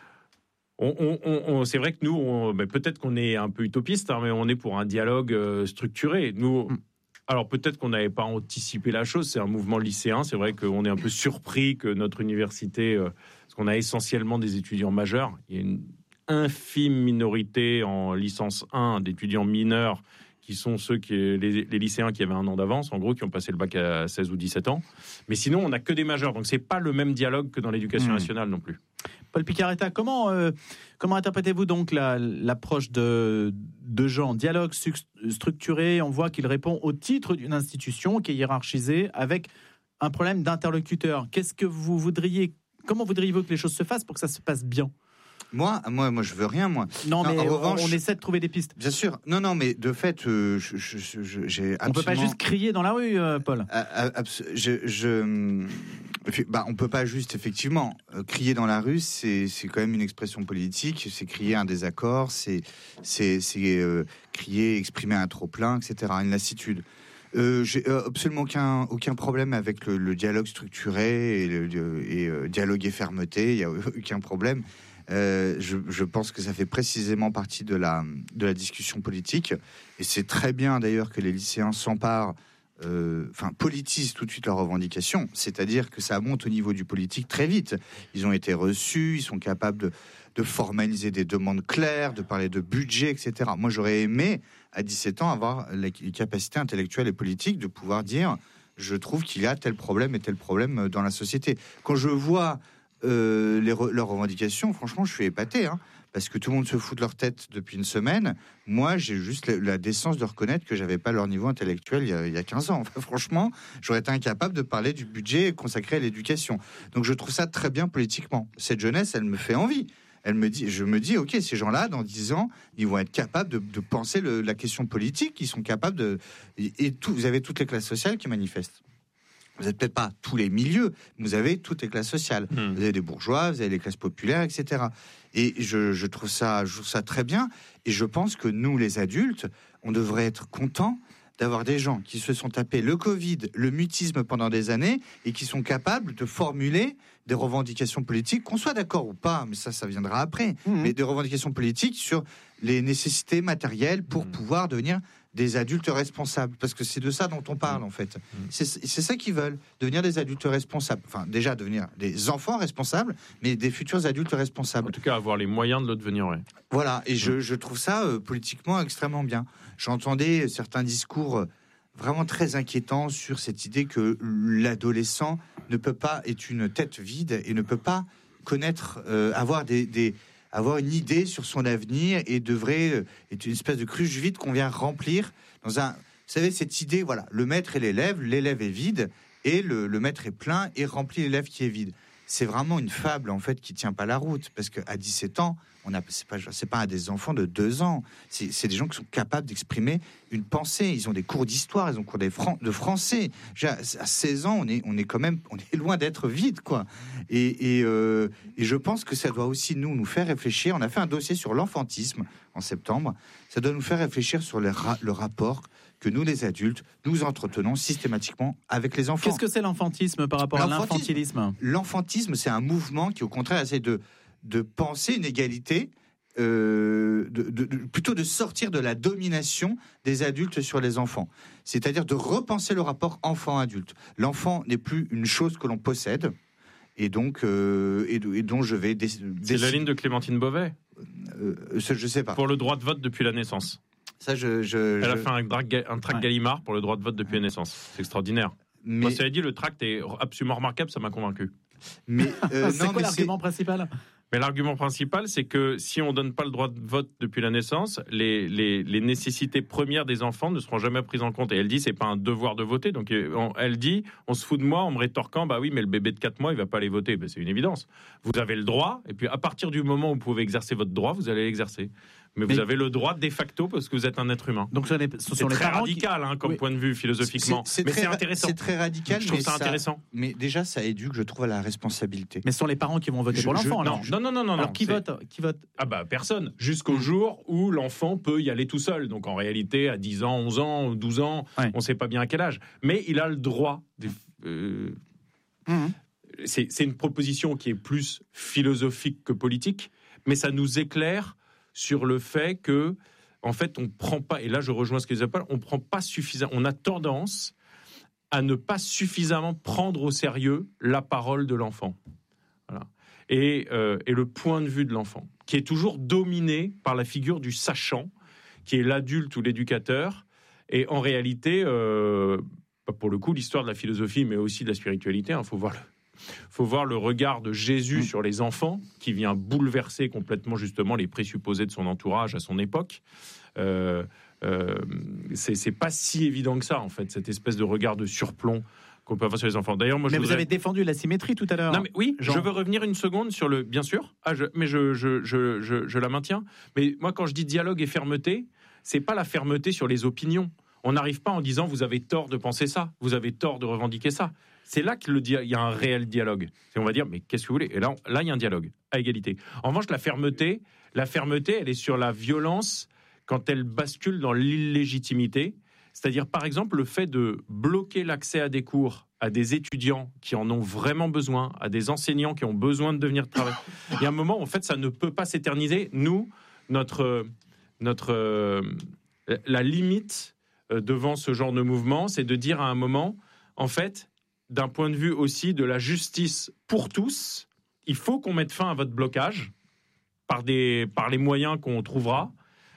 On, on, on, c'est vrai que nous, on, ben peut-être qu'on est un peu utopiste, hein, mais on est pour un dialogue euh, structuré. Nous, alors peut-être qu'on n'avait pas anticipé la chose. C'est un mouvement lycéen. C'est vrai qu'on est un peu surpris que notre université, euh, parce qu'on a essentiellement des étudiants majeurs. Il y a une infime minorité en licence un d'étudiants mineurs qui sont ceux qui, les, les lycéens qui avaient un an d'avance, en gros, qui ont passé le bac à seize ou dix-sept ans. Mais sinon, on n'a que des majeurs. Donc, c'est pas le même dialogue que dans l'éducation mmh. nationale non plus. Paul Picaretta, comment, euh, comment interprétez-vous donc la, l'approche de, de Jean ? Dialogue structuré, on voit qu'il répond au titre d'une institution qui est hiérarchisée avec un problème d'interlocuteur. Qu'est-ce que vous voudriez, comment voudriez-vous que les choses se fassent pour que ça se passe bien ? Moi, moi, moi, je veux rien, moi. Non, non mais en on, revanche, on essaie de trouver des pistes. Bien sûr. Non, non, mais de fait, euh, je, je, je, j'ai absolument... On peut pas juste crier dans la rue, euh, Paul. Abs- je, je... Bah, on peut pas juste, effectivement, euh, crier dans la rue. C'est, c'est quand même une expression politique. C'est crier un désaccord. C'est, c'est, c'est euh, crier, exprimer un trop plein, et cetera. Une lassitude. Euh, j'ai euh, absolument aucun, aucun problème avec le, le dialogue structuré et, le, et euh, dialogue et fermeté. Il y a aucun problème. Euh, je, je pense que ça fait précisément partie de la, de la discussion politique. Et c'est très bien d'ailleurs que les lycéens s'emparent, euh, enfin politisent tout de suite leurs revendications. C'est-à-dire que ça monte au niveau du politique très vite. Ils ont été reçus, ils sont capables de, de formaliser des demandes claires, de parler de budget, et cetera. Moi, j'aurais aimé, à dix-sept ans, avoir les capacités intellectuelles et politiques de pouvoir dire « je trouve qu'il y a tel problème et tel problème dans la société ». Quand je vois... Euh, les re- leurs revendications, franchement, je suis épaté, hein, parce que tout le monde se fout de leur tête depuis une semaine. Moi, j'ai juste la, la décence de reconnaître que j'avais pas leur niveau intellectuel il y a, il y a quinze ans. Enfin, franchement, j'aurais été incapable de parler du budget consacré à l'éducation. Donc, je trouve ça très bien politiquement. Cette jeunesse, elle me fait envie. Elle me dit, je me dis, ok, ces gens-là, dans dix ans, ils vont être capables de, de penser le, la question politique. Ils sont capables de, et, et tout. Vous avez toutes les classes sociales qui manifestent. Vous n'êtes peut-être pas tous les milieux, mais vous avez toutes les classes sociales. Mmh. Vous avez des bourgeois, vous avez les classes populaires, et cetera. Et je, je, trouve ça, je trouve ça très bien. Et je pense que nous, les adultes, on devrait être contents d'avoir des gens qui se sont tapés le Covid, le mutisme pendant des années, et qui sont capables de formuler des revendications politiques, qu'on soit d'accord ou pas, mais ça, ça viendra après, mmh. mais des revendications politiques sur les nécessités matérielles pour mmh. pouvoir devenir des adultes responsables, parce que c'est de ça dont on parle en fait. Mmh. C'est, c'est ça qu'ils veulent, devenir des adultes responsables. Enfin, déjà devenir des enfants responsables, mais des futurs adultes responsables. En tout cas, avoir les moyens de le devenir, oui. Voilà, et mmh. je, je trouve ça euh, politiquement extrêmement bien. J'entendais certains discours vraiment très inquiétants sur cette idée que l'adolescent ne peut pas, est une tête vide et ne peut pas connaître, euh, avoir des... des avoir une idée sur son avenir et devrait être une espèce de cruche vide qu'on vient remplir dans un... Vous savez, cette idée, voilà, le maître et l'élève, l'élève est vide et le, le maître est plein et remplit l'élève qui est vide. C'est vraiment une fable, en fait, qui tient pas la route, parce qu'à dix-sept ans, on a, c'est pas, c'est pas des enfants de deux ans, c'est, c'est des gens qui sont capables d'exprimer une pensée. Ils ont des cours d'histoire, ils ont cours des fran- de français. À seize ans, on est, on est quand même, on est loin d'être vide, quoi. Et, et, euh, et je pense que ça doit aussi nous, nous faire réfléchir. On a fait un dossier sur l'enfantisme en septembre. Ça doit nous faire réfléchir sur le, ra- le rapport que nous, les adultes, nous entretenons systématiquement avec les enfants. Qu'est-ce que c'est l'enfantisme par rapport l'enfantisme, à l'infantilisme ? L'enfantisme, c'est un mouvement qui, au contraire, essaie de, de penser une égalité, euh, de, de, de, plutôt de sortir de la domination des adultes sur les enfants. C'est-à-dire de repenser le rapport enfant-adulte. L'enfant n'est plus une chose que l'on possède, et donc euh, et, et dont je vais... Dé- c'est décider. la ligne de Clémentine Beauvais euh, Je ne sais pas. Pour le droit de vote depuis la naissance. Ça, je, je, Elle je... a fait un, drag, un tract ouais. Gallimard pour le droit de vote depuis la naissance. C'est extraordinaire. Mais... Moi, ça a dit, le tract est absolument remarquable, ça m'a convaincu. Mais euh, c'est non, quoi mais l'argument c'est... principal ? Mais l'argument principal, c'est que si on ne donne pas le droit de vote depuis la naissance, les, les, les nécessités premières des enfants ne seront jamais prises en compte. Et elle dit, c'est pas un devoir de voter. Donc on, elle dit, on se fout de moi en me rétorquant, bah oui, mais le bébé de quatre mois, il va pas aller voter. Ben, c'est une évidence. Vous avez le droit, et puis à partir du moment où vous pouvez exercer votre droit, vous allez l'exercer. Mais, mais vous avez le droit de facto parce que vous êtes un être humain. Donc ce sont c'est les très parents radical qui... hein, comme oui. point de vue philosophiquement. C'est, c'est mais très, c'est intéressant. C'est très radical. Je trouve mais ça, ça intéressant. Mais déjà, ça éduque, je trouve, à la responsabilité. Mais ce sont les parents qui vont voter je, pour l'enfant. Je, non, non, non, non, non. Alors non, qui c'est... vote Qui vote Ah bah personne. Jusqu'au mmh. jour où l'enfant peut y aller tout seul. Donc en réalité, à dix ans, onze ans, douze ans, ouais. on ne sait pas bien à quel âge. Mais il a le droit. De, euh, mmh. c'est, c'est une proposition qui est plus philosophique que politique, mais ça nous éclaire sur le fait que, en fait, on prend pas, et là je rejoins ce que les appellent, on prend pas suffisamment, on a tendance à ne pas suffisamment prendre au sérieux la parole de l'enfant. Voilà. Et, euh, et le point de vue de l'enfant, qui est toujours dominé par la figure du sachant, qui est l'adulte ou l'éducateur, et en réalité, euh, pour le coup, l'histoire de la philosophie, mais aussi de la spiritualité, il hein, faut voir le Il faut voir le regard de Jésus sur les enfants, qui vient bouleverser complètement justement les présupposés de son entourage à son époque. Euh, euh, c'est, c'est pas si évident que ça, en fait, cette espèce de regard de surplomb qu'on peut avoir sur les enfants. D'ailleurs, moi, mais je vous voudrais... avez défendu la symétrie tout à l'heure. Non, mais oui, Jean. Je veux revenir une seconde sur le... Bien sûr, ah, je... mais je, je, je, je, je la maintiens. Mais moi, quand je dis dialogue et fermeté, c'est pas la fermeté sur les opinions. On n'arrive pas en disant vous avez tort de penser ça, vous avez tort de revendiquer ça. C'est là qu'il dia- y a un réel dialogue. Et on va dire mais qu'est-ce que vous voulez ? Et là, on, là, il y a un dialogue à égalité. En revanche, la fermeté, la fermeté, elle est sur la violence quand elle bascule dans l'illégitimité. C'est-à-dire, par exemple, le fait de bloquer l'accès à des cours à des étudiants qui en ont vraiment besoin, à des enseignants qui ont besoin de devenir travailler. Il y a un moment, en fait, ça ne peut pas s'éterniser. Nous, notre, notre, euh, la limite devant ce genre de mouvement, c'est de dire à un moment, en fait, d'un point de vue aussi de la justice pour tous, il faut qu'on mette fin à votre blocage par, des, par les moyens qu'on trouvera,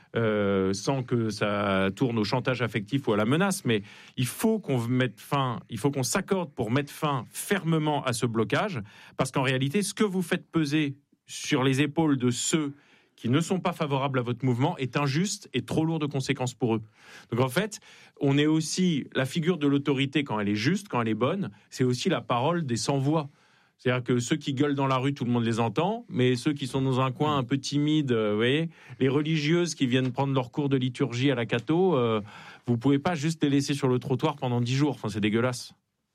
euh, sans que ça tourne au chantage affectif ou à la menace, mais il faut qu'on mette fin, il faut qu'on s'accorde pour mettre fin fermement à ce blocage, parce qu'en réalité, ce que vous faites peser sur les épaules de ceux qui ne sont pas favorables à votre mouvement est injuste et trop lourd de conséquences pour eux. Donc en fait, on est aussi la figure de l'autorité quand elle est juste, quand elle est bonne, c'est aussi la parole des sans-voix. C'est-à-dire que ceux qui gueulent dans la rue, tout le monde les entend, mais ceux qui sont dans un coin un peu timide, vous voyez, les religieuses qui viennent prendre leur cours de liturgie à la catho, euh, vous pouvez pas juste les laisser sur le trottoir pendant dix jours. Enfin, c'est dégueulasse.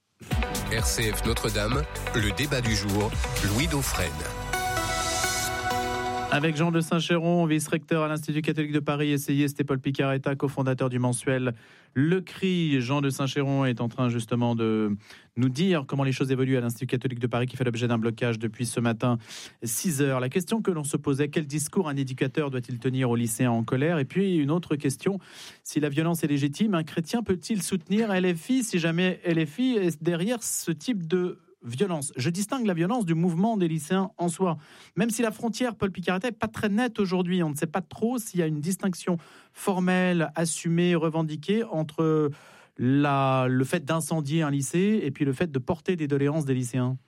R C F Notre-Dame, le débat du jour, Louis Dauphren. Avec Jean de Saint-Chéron, vice-recteur à l'Institut catholique de Paris, essayiste, et Paul Picaretta, cofondateur du mensuel Le Cri. Jean de Saint-Chéron est en train justement de nous dire comment les choses évoluent à l'Institut catholique de Paris, qui fait l'objet d'un blocage depuis ce matin, six heures. La question que l'on se posait, quel discours un éducateur doit-il tenir aux lycéens en colère ? Et puis une autre question, si la violence est légitime, un chrétien peut-il soutenir L F I si jamais L F I est derrière ce type de violence? Je distingue la violence du mouvement des lycéens en soi. Même si la frontière, Paul Picaretta, n'est pas très nette aujourd'hui, on ne sait pas trop s'il y a une distinction formelle, assumée, revendiquée entre la, le fait d'incendier un lycée et puis le fait de porter des doléances des lycéens.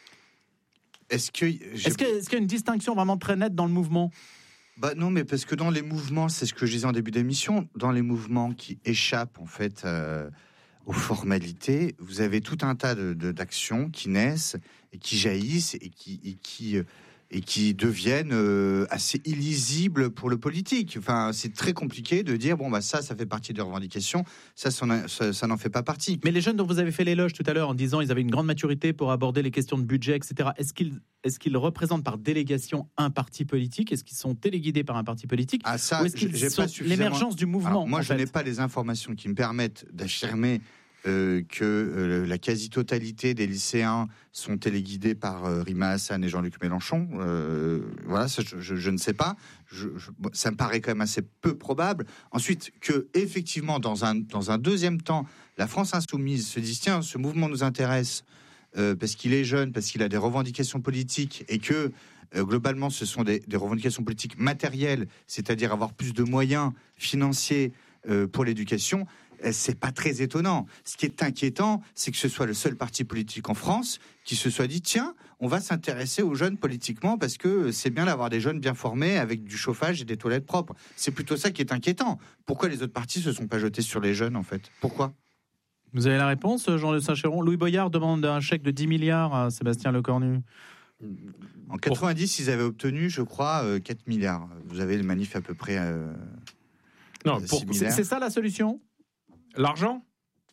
Est-ce que est-ce que, est-ce qu'il y a une distinction vraiment très nette dans le mouvement ? Bah non, mais parce que dans les mouvements, c'est ce que je disais en début d'émission, dans les mouvements qui échappent en fait euh, aux formalités, vous avez tout un tas de, de, d'actions qui naissent et qui jaillissent et qui, et qui, et qui deviennent euh, assez illisibles pour le politique. Enfin, c'est très compliqué de dire, bon, bah ça, ça fait partie des revendications, ça, ça, ça, ça n'en fait pas partie. Mais les jeunes dont vous avez fait l'éloge tout à l'heure en disant qu'ils avaient une grande maturité pour aborder les questions de budget, et cetera, est-ce qu'ils, est-ce qu'ils représentent par délégation un parti politique ? Est-ce qu'ils sont téléguidés par un parti politique ? Ah, ça, ou est-ce qu'ils j'ai sont pas suffisamment... l'émergence du mouvement ? Alors, moi, je fait. n'ai pas les informations qui me permettent d'affirmer Euh, que euh, la quasi-totalité des lycéens sont téléguidés par euh, Rima Hassan et Jean-Luc Mélenchon. Euh, voilà, ça, je, je, je ne sais pas. Je, je, ça me paraît quand même assez peu probable. Ensuite, que effectivement, dans un, dans un deuxième temps, la France insoumise se dise tiens, ce mouvement nous intéresse euh, parce qu'il est jeune, parce qu'il a des revendications politiques et que euh, globalement, ce sont des, des revendications politiques matérielles, c'est-à-dire avoir plus de moyens financiers euh, pour l'éducation. C'est pas très étonnant. Ce qui est inquiétant, c'est que ce soit le seul parti politique en France qui se soit dit tiens, on va s'intéresser aux jeunes politiquement parce que c'est bien d'avoir des jeunes bien formés avec du chauffage et des toilettes propres. C'est plutôt ça qui est inquiétant. Pourquoi les autres partis se sont pas jetés sur les jeunes en fait ? Pourquoi ? Vous avez la réponse, Jean de Saint-Chéron ? Louis Boyard demande un chèque de dix milliards à Sébastien Lecornu. En quatre-vingt-dix, ils avaient obtenu, je crois, euh, quatre milliards. Vous avez le manif à peu près. Euh, non, pour, c'est, c'est ça la solution ? L'argent ?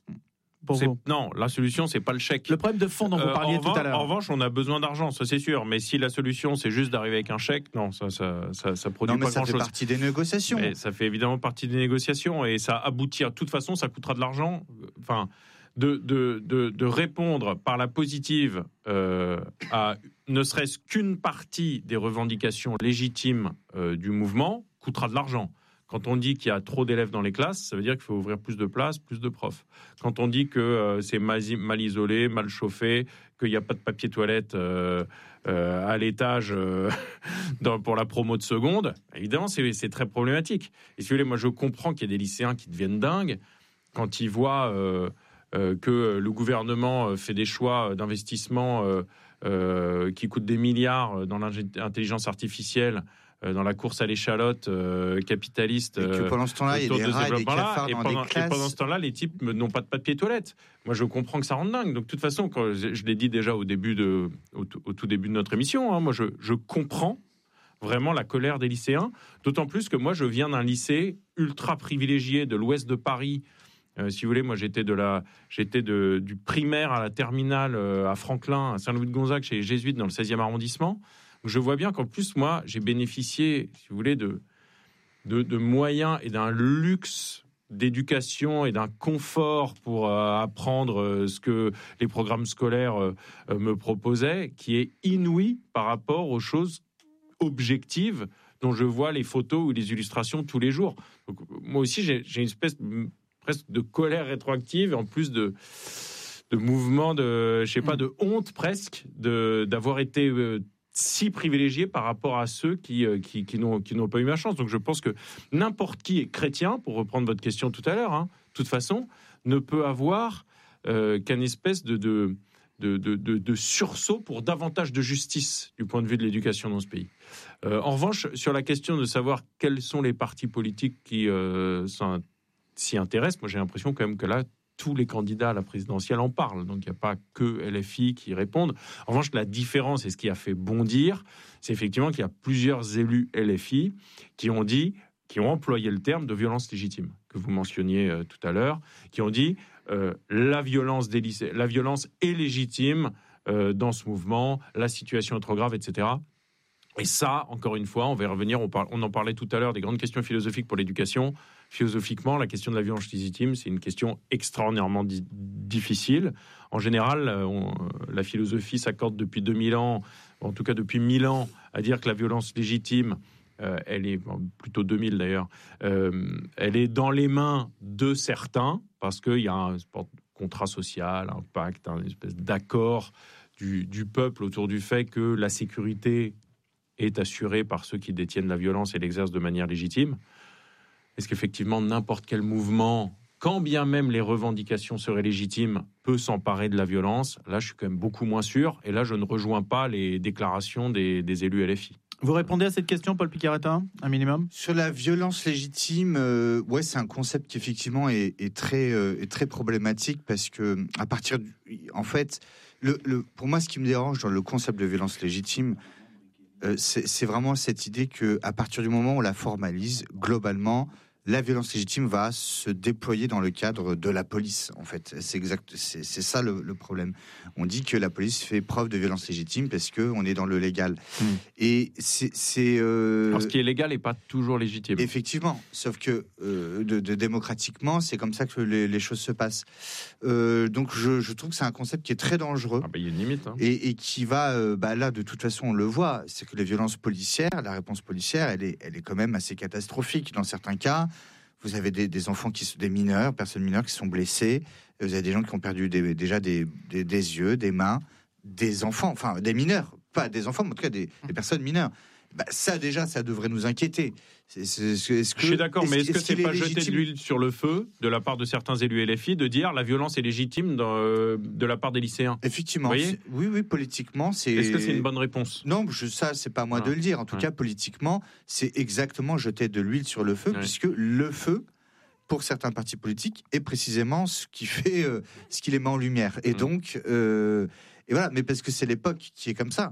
C'est, non, la solution, c'est pas le chèque. Le problème de fond dont vous parliez euh, tout à l'heure. En revanche, on a besoin d'argent, ça c'est sûr. Mais si la solution, c'est juste d'arriver avec un chèque, non, ça, ça, ça, ça produit non, mais pas ça grand-chose. Ça fait partie des négociations. Mais ça fait évidemment partie des négociations et ça aboutit. De toute façon, ça coûtera de l'argent. Enfin, de, de, de, de répondre par la positive euh, à ne serait-ce qu'une partie des revendications légitimes euh, du mouvement coûtera de l'argent. Quand on dit qu'il y a trop d'élèves dans les classes, ça veut dire qu'il faut ouvrir plus de places, plus de profs. Quand on dit que euh, c'est mal, mal isolé, mal chauffé, qu'il n'y a pas de papier toilette euh, euh, à l'étage euh, dans, pour la promo de seconde, évidemment, c'est, c'est très problématique. Et si vous voulez, moi, je comprends qu'il y ait des lycéens qui deviennent dingues quand ils voient euh, euh, que le gouvernement fait des choix d'investissement euh, euh, qui coûtent des milliards dans l'intelligence artificielle, dans la course à l'échalote euh, capitaliste. Et que pendant ce temps-là, il y a des rats et des cafards et dans pendant, des classes. Et pendant ce temps-là, les types n'ont pas de papier toilette. Moi, je comprends que ça rende dingue. Donc, de toute façon, quand je, je l'ai dit déjà au, début de, au, au tout début de notre émission, hein, moi, je, je comprends vraiment la colère des lycéens. D'autant plus que moi, je viens d'un lycée ultra privilégié de l'ouest de Paris. Euh, si vous voulez, moi, j'étais, de la, j'étais de, du primaire à la terminale euh, à Franklin, à Saint-Louis-de-Gonzague, chez les Jésuites, dans le seizième arrondissement. Je vois bien qu'en plus, moi, j'ai bénéficié, si vous voulez, de, de, de moyens et d'un luxe d'éducation et d'un confort pour euh, apprendre euh, ce que les programmes scolaires euh, euh, me proposaient, qui est inouï par rapport aux choses objectives dont je vois les photos ou les illustrations tous les jours. Donc, moi aussi, j'ai, j'ai une espèce de, presque de colère rétroactive, en plus de... de mouvement de, je sais pas, de honte presque, de, d'avoir été... Euh, si privilégiés par rapport à ceux qui, euh, qui, qui, n'ont, qui n'ont pas eu ma chance. Donc je pense que n'importe qui est chrétien, pour reprendre votre question tout à l'heure, hein, de toute façon, ne peut avoir euh, qu'un espèce de, de, de, de, de, de sursaut pour davantage de justice du point de vue de l'éducation dans ce pays. Euh, en revanche, sur la question de savoir quels sont les partis politiques qui euh, s'y intéressent, moi j'ai l'impression quand même que là, tous les candidats à la présidentielle en parlent. Donc, il n'y a pas que L F I qui répondent. En revanche, la différence, et ce qui a fait bondir, c'est effectivement qu'il y a plusieurs élus L F I qui ont dit, qui ont employé le terme de violence légitime, que vous mentionniez euh, tout à l'heure, qui ont dit euh, la violence des lycées, la violence est légitime euh, dans ce mouvement, la situation est trop grave, et cetera. Et ça, encore une fois, on va y revenir, on, parle, on en parlait tout à l'heure des grandes questions philosophiques pour l'éducation. Philosophiquement, la question de la violence légitime, c'est une question extraordinairement di- difficile. En général, on, la philosophie s'accorde depuis deux mille ans, en tout cas depuis mille ans, à dire que la violence légitime, euh, elle est plutôt deux mille d'ailleurs, euh, elle est dans les mains de certains, parce qu'il y a un contrat social, un pacte, une espèce d'accord du, du peuple autour du fait que la sécurité est assurée par ceux qui détiennent la violence et l'exercent de manière légitime. Est-ce qu'effectivement, n'importe quel mouvement, quand bien même les revendications seraient légitimes, peut s'emparer de la violence ? Là, je suis quand même beaucoup moins sûr. Et là, je ne rejoins pas les déclarations des, des élus L F I. Vous répondez à cette question, Paul Picaretta, un minimum ? Sur la violence légitime, euh, ouais, c'est un concept qui effectivement est, est, très, euh, est très problématique parce que, à partir du, en fait, le, le, pour moi, ce qui me dérange dans le concept de violence légitime, euh, c'est, c'est vraiment cette idée que, à partir du moment où on la formalise, globalement, la violence légitime va se déployer dans le cadre de la police, en fait. C'est exact, c'est, c'est ça le, le problème. On dit que la police fait preuve de violence légitime parce qu'on est dans le légal. Mmh. Et c'est... c'est euh... Alors, ce qui est légal n'est pas toujours légitime. Effectivement, sauf que euh, de, de, démocratiquement, c'est comme ça que les, les choses se passent. Euh, donc, je, je trouve que c'est un concept qui est très dangereux. Ah bah, il y a une limite. Hein. Et, et qui va... Euh, bah, là, de toute façon, on le voit, c'est que les violences policières, la réponse policière, elle est, elle est quand même assez catastrophique. Dans certains cas, vous avez des, des enfants, qui sont des mineurs, personnes mineures qui sont blessées. Vous avez des gens qui ont perdu des, déjà des, des, des yeux, des mains, des enfants, enfin des mineurs, pas des enfants, mais en tout cas des, des personnes mineures. Bah, ça déjà, ça devrait nous inquiéter. C'est, c'est, est-ce que, Je suis d'accord, est-ce, mais est-ce que est-ce c'est pas légitime... jeter de l'huile sur le feu de la part de certains élus L F I de dire la violence est légitime dans, euh, de la part des lycéens ? Effectivement, oui, oui, politiquement, c'est. Est-ce que c'est une bonne réponse ? Non, je, ça, c'est pas moi voilà. de le dire. En tout ouais. cas, politiquement, c'est exactement jeter de l'huile sur le feu, ouais. puisque le feu, pour certains partis politiques, est précisément ce qui fait, euh, ce qui les met en lumière. Et mmh. donc, euh, et voilà, mais parce que c'est l'époque qui est comme ça.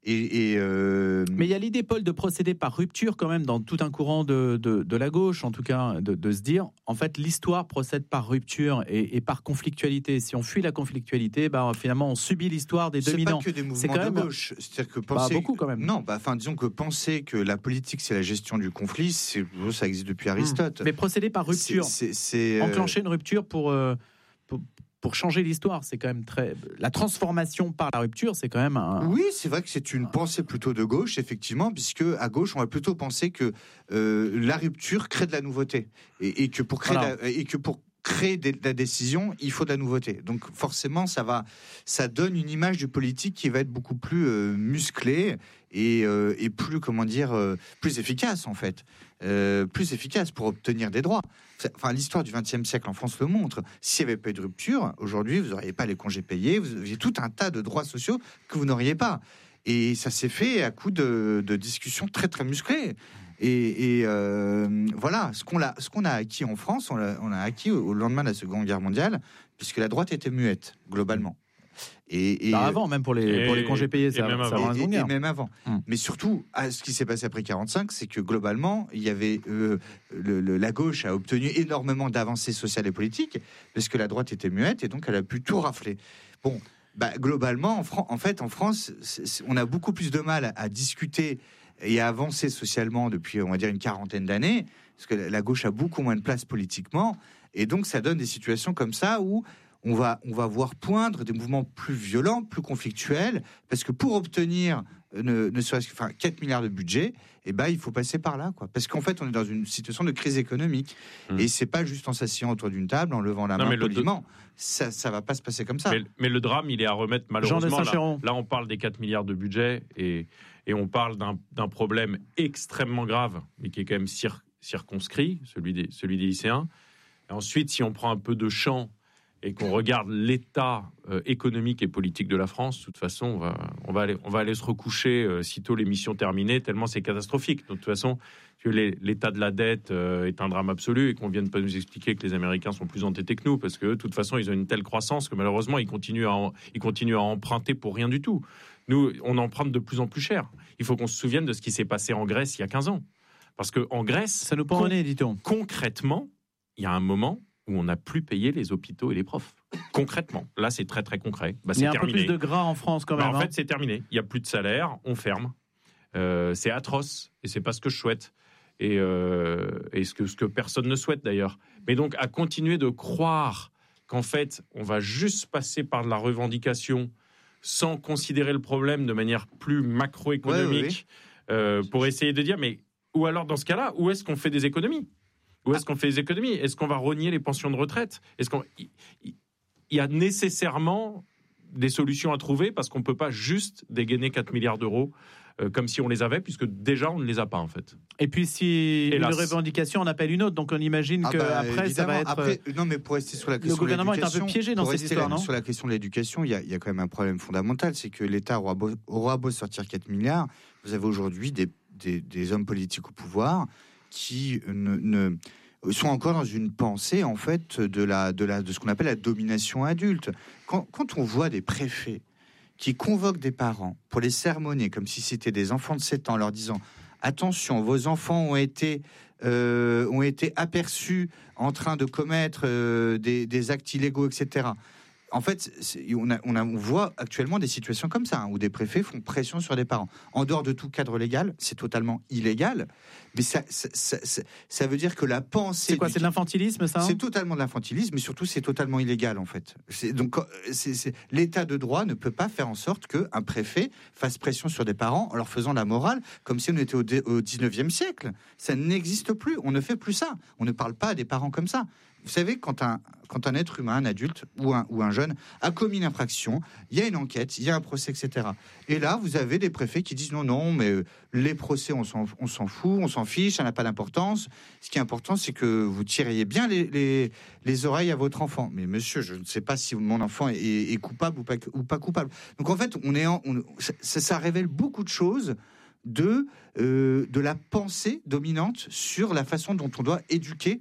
Et, et euh... Mais il y a l'idée, Paul, de procéder par rupture quand même dans tout un courant de, de, de la gauche, en tout cas, de, de se dire, en fait, l'histoire procède par rupture et, et par conflictualité. Si on fuit la conflictualité, bah, finalement, on subit l'histoire des c'est dominants. C'est pas que des mouvements c'est quand de même... gauche. C'est-à-dire que penser... bah, beaucoup quand même. Non, bah, enfin, disons que penser que la politique, c'est la gestion du conflit, c'est... ça existe depuis Aristote. Mmh. Mais procéder par rupture, c'est, c'est, c'est, enclencher une rupture pour... Euh, pour... Pour changer l'histoire, c'est quand même très... La transformation par la rupture, c'est quand même un... Oui, c'est vrai que c'est une pensée plutôt de gauche, effectivement, puisque à gauche, on va plutôt penser que euh, la rupture crée de la nouveauté. Et, et, que, pour créer voilà. la, et que pour créer de la décision, il faut de la nouveauté. Donc forcément, ça, va, ça donne une image du politique qui va être beaucoup plus euh, musclée et, euh, et plus, comment dire, euh, plus efficace, en fait. Euh, plus efficace pour obtenir des droits. Enfin, l'histoire du vingtième siècle en France le montre. S'il n'y avait pas eu de rupture, aujourd'hui, vous n'auriez pas les congés payés, vous aviez tout un tas de droits sociaux que vous n'auriez pas. Et ça s'est fait à coup de, de discussions très, très musclées. Et, et euh, voilà, ce qu'on a, ce qu'on a acquis en France, on l'a, on a acquis au, au lendemain de la Seconde Guerre mondiale, puisque la droite était muette, globalement. Et, et bah avant, même pour les, et, pour les congés payés, ça, même ça avant. Et, et, et même avant. Hum. Mais surtout, ce qui s'est passé après quarante-cinq, c'est que globalement, il y avait euh, le, le, la gauche a obtenu énormément d'avancées sociales et politiques, parce que la droite était muette, et donc elle a pu tout rafler. Bon, bah, globalement, en, Fran- en fait, en France, c'est, c'est, on a beaucoup plus de mal à, à discuter et à avancer socialement depuis, on va dire, une quarantaine d'années, parce que la gauche a beaucoup moins de place politiquement, et donc ça donne des situations comme ça où On va, on va voir poindre des mouvements plus violents, plus conflictuels, parce que pour obtenir ne, ne serait-ce que enfin, quatre milliards de budget, eh ben, il faut passer par là, quoi. Parce qu'en fait, on est dans une situation de crise économique. Mmh. Et c'est pas juste en s'asseyant autour d'une table, en levant la non, main poliment. Le... Ça, ça va pas se passer comme ça. Mais, mais le drame, il est à remettre malheureusement. Là, là, on parle des quatre milliards de budget et, et on parle d'un, d'un problème extrêmement grave, mais qui est quand même cir- circonscrit, celui des, celui des lycéens. Et ensuite, si on prend un peu de champ et qu'on regarde l'état euh, économique et politique de la France, de toute façon, on va, on va, aller, on va aller se recoucher euh, sitôt l'émission terminée, tellement c'est catastrophique. Donc, de toute façon, que les, l'état de la dette euh, est un drame absolu et qu'on vienne pas nous expliquer que les Américains sont plus entêtés que nous, parce que de toute façon, ils ont une telle croissance que malheureusement, ils continuent à, en, ils continuent à emprunter pour rien du tout. Nous, on emprunte de plus en plus cher. Il faut qu'on se souvienne de ce qui s'est passé en Grèce il y a quinze ans. Parce qu'en Grèce, ça nous prend con- dit-on. concrètement, il y a un moment où on n'a plus payé les hôpitaux et les profs. Concrètement. Là, c'est très, très concret. Bah, il y a un terminé. peu plus de gras en France, quand même. Bah, en hein. fait, c'est terminé. Il n'y a plus de salaire, on ferme. Euh, c'est atroce, et c'est pas ce que je souhaite. Et, euh, et ce, que, ce que personne ne souhaite, d'ailleurs. Mais donc, à continuer de croire qu'en fait, on va juste passer par de la revendication sans considérer le problème de manière plus macroéconomique, ouais, oui, oui. Euh, pour essayer de dire, mais ou alors, dans ce cas-là, où est-ce qu'on fait des économies ? Où est-ce qu'on fait des économies ? Est-ce qu'on va rogner les pensions de retraite ? Est-ce qu'on... Il y a nécessairement des solutions à trouver parce qu'on ne peut pas juste dégainer quatre milliards d'euros euh, comme si on les avait, puisque déjà on ne les a pas en fait. Et puis si Hélas. une revendication en appelle une autre, donc on imagine ah qu'après bah, ça va être... Après, non mais pour rester sur la question le gouvernement est un peu piégé dans cette histoire, la, non ? Sur la question de l'éducation, il y, y a quand même un problème fondamental, c'est que l'État aura beau, aura beau sortir quatre milliards, vous avez aujourd'hui des, des, des hommes politiques au pouvoir qui ne, ne sont encore dans une pensée en fait de la de la de ce qu'on appelle la domination adulte. Quand, quand on voit des préfets qui convoquent des parents pour les sermonner comme si c'était des enfants de sept ans, leur disant attention, vos enfants ont été euh, ont été aperçus en train de commettre euh, des, des actes illégaux, et cetera. En fait, on, a, on, a, on voit actuellement des situations comme ça, hein, où des préfets font pression sur des parents. En dehors de tout cadre légal, c'est totalement illégal, mais ça, ça, ça, ça, ça veut dire que la pensée... C'est quoi, du... c'est de l'infantilisme, ça hein C'est totalement de l'infantilisme, mais surtout, c'est totalement illégal, en fait. C'est, donc, c'est, c'est, l'État de droit ne peut pas faire en sorte qu'un préfet fasse pression sur des parents en leur faisant la morale, comme si on était au, dé, au dix-neuvième siècle. Ça n'existe plus, on ne fait plus ça. On ne parle pas à des parents comme ça. Vous savez, quand un, quand un être humain, un adulte ou un, ou un jeune a commis une infraction, il y a une enquête, il y a un procès, et cetera. Et là, vous avez des préfets qui disent non, non, mais les procès, on s'en, on s'en fout, on s'en fiche, ça n'a pas d'importance. Ce qui est important, c'est que vous tiriez bien les, les, les oreilles à votre enfant. Mais monsieur, je ne sais pas si mon enfant est, est coupable ou pas, ou pas coupable. Donc en fait, on est en, on, ça, ça révèle beaucoup de choses de, euh, de la pensée dominante sur la façon dont on doit éduquer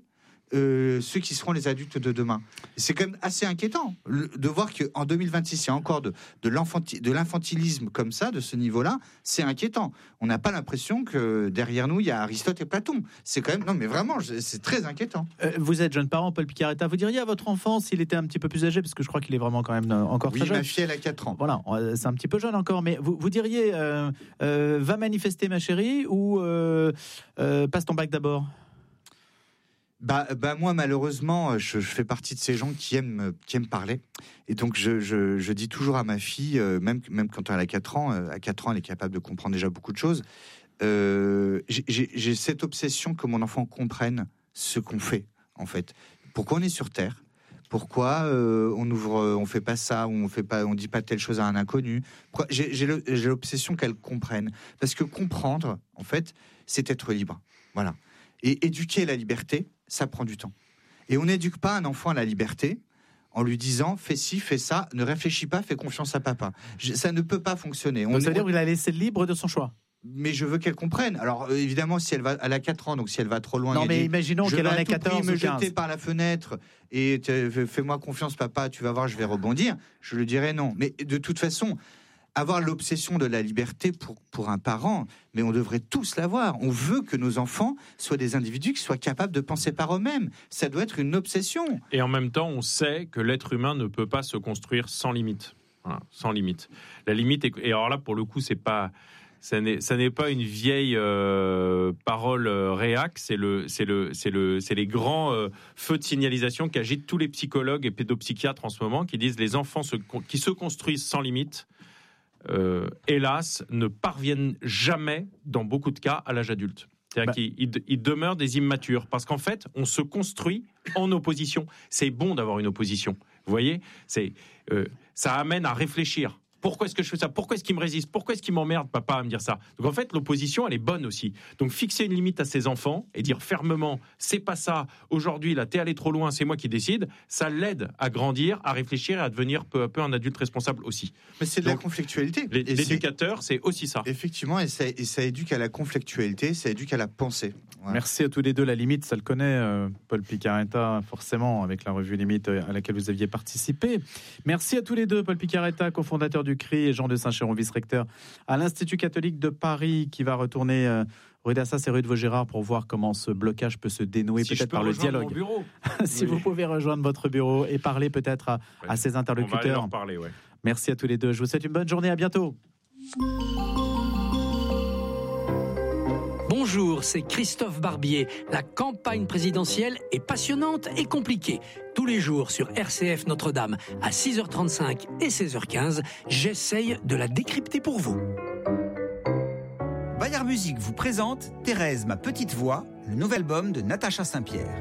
euh, ceux qui seront les adultes de demain. C'est quand même assez inquiétant le, de voir qu'en deux mille vingt-six, il y a encore de, de, l'infanti, de l'infantilisme comme ça, de ce niveau-là. C'est inquiétant. On n'a pas l'impression que derrière nous, il y a Aristote et Platon. C'est quand même... Non, mais vraiment, c'est très inquiétant. Euh, vous êtes jeune parent, Paul Picaretta. Vous diriez à votre enfant, s'il était un petit peu plus âgé, parce que je crois qu'il est vraiment quand même encore oui, très jeune. Oui, ma fille, elle a quatre ans. Voilà, c'est un petit peu jeune encore, mais vous, vous diriez, euh, euh, va manifester ma chérie, ou euh, euh, passe ton bac d'abord? Bah, bah moi malheureusement je, je fais partie de ces gens qui aiment qui aiment parler et donc je, je, je dis toujours à ma fille euh, même même quand elle a quatre ans euh, à quatre ans elle est capable de comprendre déjà beaucoup de choses. Euh, j'ai, j'ai cette obsession que mon enfant comprenne ce qu'on fait en fait. Pourquoi on est sur Terre? Pourquoi euh, on ouvre, on fait pas ça, ou on fait pas, on dit pas telle chose à un inconnu? Pourquoi, j'ai, j'ai, le, j'ai l'obsession qu'elle comprenne, parce que comprendre, en fait, c'est être libre. Voilà. Et éduquer la liberté, ça prend du temps. Et on n'éduque pas un enfant à la liberté en lui disant fais ci, fais ça, ne réfléchis pas, fais confiance à papa. Je, ça ne peut pas fonctionner. On, c'est-à-dire qu'il a laissé libre de son choix. Mais je veux qu'elle comprenne. Alors euh, évidemment, si elle va, elle a quatre ans, donc si elle va trop loin, non mais dit, imaginons qu'elle en a quatorze, me jeter par la fenêtre et fais-moi confiance, papa, tu vas voir, je vais rebondir. Je lui dirais non. Mais de toute façon, avoir l'obsession de la liberté pour pour un parent, mais on devrait tous l'avoir. On veut que nos enfants soient des individus qui soient capables de penser par eux-mêmes. Ça doit être une obsession. Et en même temps, on sait que l'être humain ne peut pas se construire sans limite. Voilà, sans limite. La limite est... et alors là, pour le coup, c'est pas Ça n'est, ça n'est pas une vieille euh, parole euh, réac, c'est, le, c'est, le, c'est, le, c'est les grands euh, feux de signalisation qu'agitent tous les psychologues et pédopsychiatres en ce moment, qui disent les enfants se, qui se construisent sans limite, euh, hélas, ne parviennent jamais, dans beaucoup de cas, à l'âge adulte. C'est-à-dire bah. qu'ils ils demeurent des immatures, parce qu'en fait, on se construit en opposition. C'est bon d'avoir une opposition, vous voyez, c'est, euh, ça amène à réfléchir. Pourquoi est-ce que je fais ça? Pourquoi est-ce qu'il me résiste? Pourquoi est-ce qu'il m'emmerde, papa, à me dire ça? Donc en fait, l'opposition, elle est bonne aussi. Donc fixer une limite à ses enfants et dire fermement, c'est pas ça, aujourd'hui, là, t'es allé trop loin, c'est moi qui décide, ça l'aide à grandir, à réfléchir et à devenir peu à peu un adulte responsable aussi. Mais c'est de Donc, la conflictualité. L'éducateur, c'est... c'est aussi ça. Effectivement, et ça, et ça éduque à la conflictualité, ça éduque à la pensée. Voilà. Merci à tous les deux. La limite, ça le connaît, euh, Paul Picaretta, forcément, avec la revue Limite à laquelle vous aviez participé. Merci à tous les deux, Paul Picaretta, cofondateur du C R I, et Jean de Saint-Chéron, vice-recteur à l'Institut catholique de Paris, qui va retourner euh, rue d'Assas et rue de Vaugirard pour voir comment ce blocage peut se dénouer, si peut-être par le dialogue. Si oui. Vous pouvez rejoindre votre bureau et parler peut-être à, oui. à ses interlocuteurs. On va aller leur parler, ouais. Merci à tous les deux. Je vous souhaite une bonne journée. À bientôt. Bonjour, c'est Christophe Barbier. La campagne présidentielle est passionnante et compliquée. Tous les jours sur R C F Notre-Dame à six heures trente-cinq et seize heures quinze, j'essaye de la décrypter pour vous. Bayard Musique vous présente Thérèse, ma petite voix, le nouvel album de Natacha Saint-Pierre.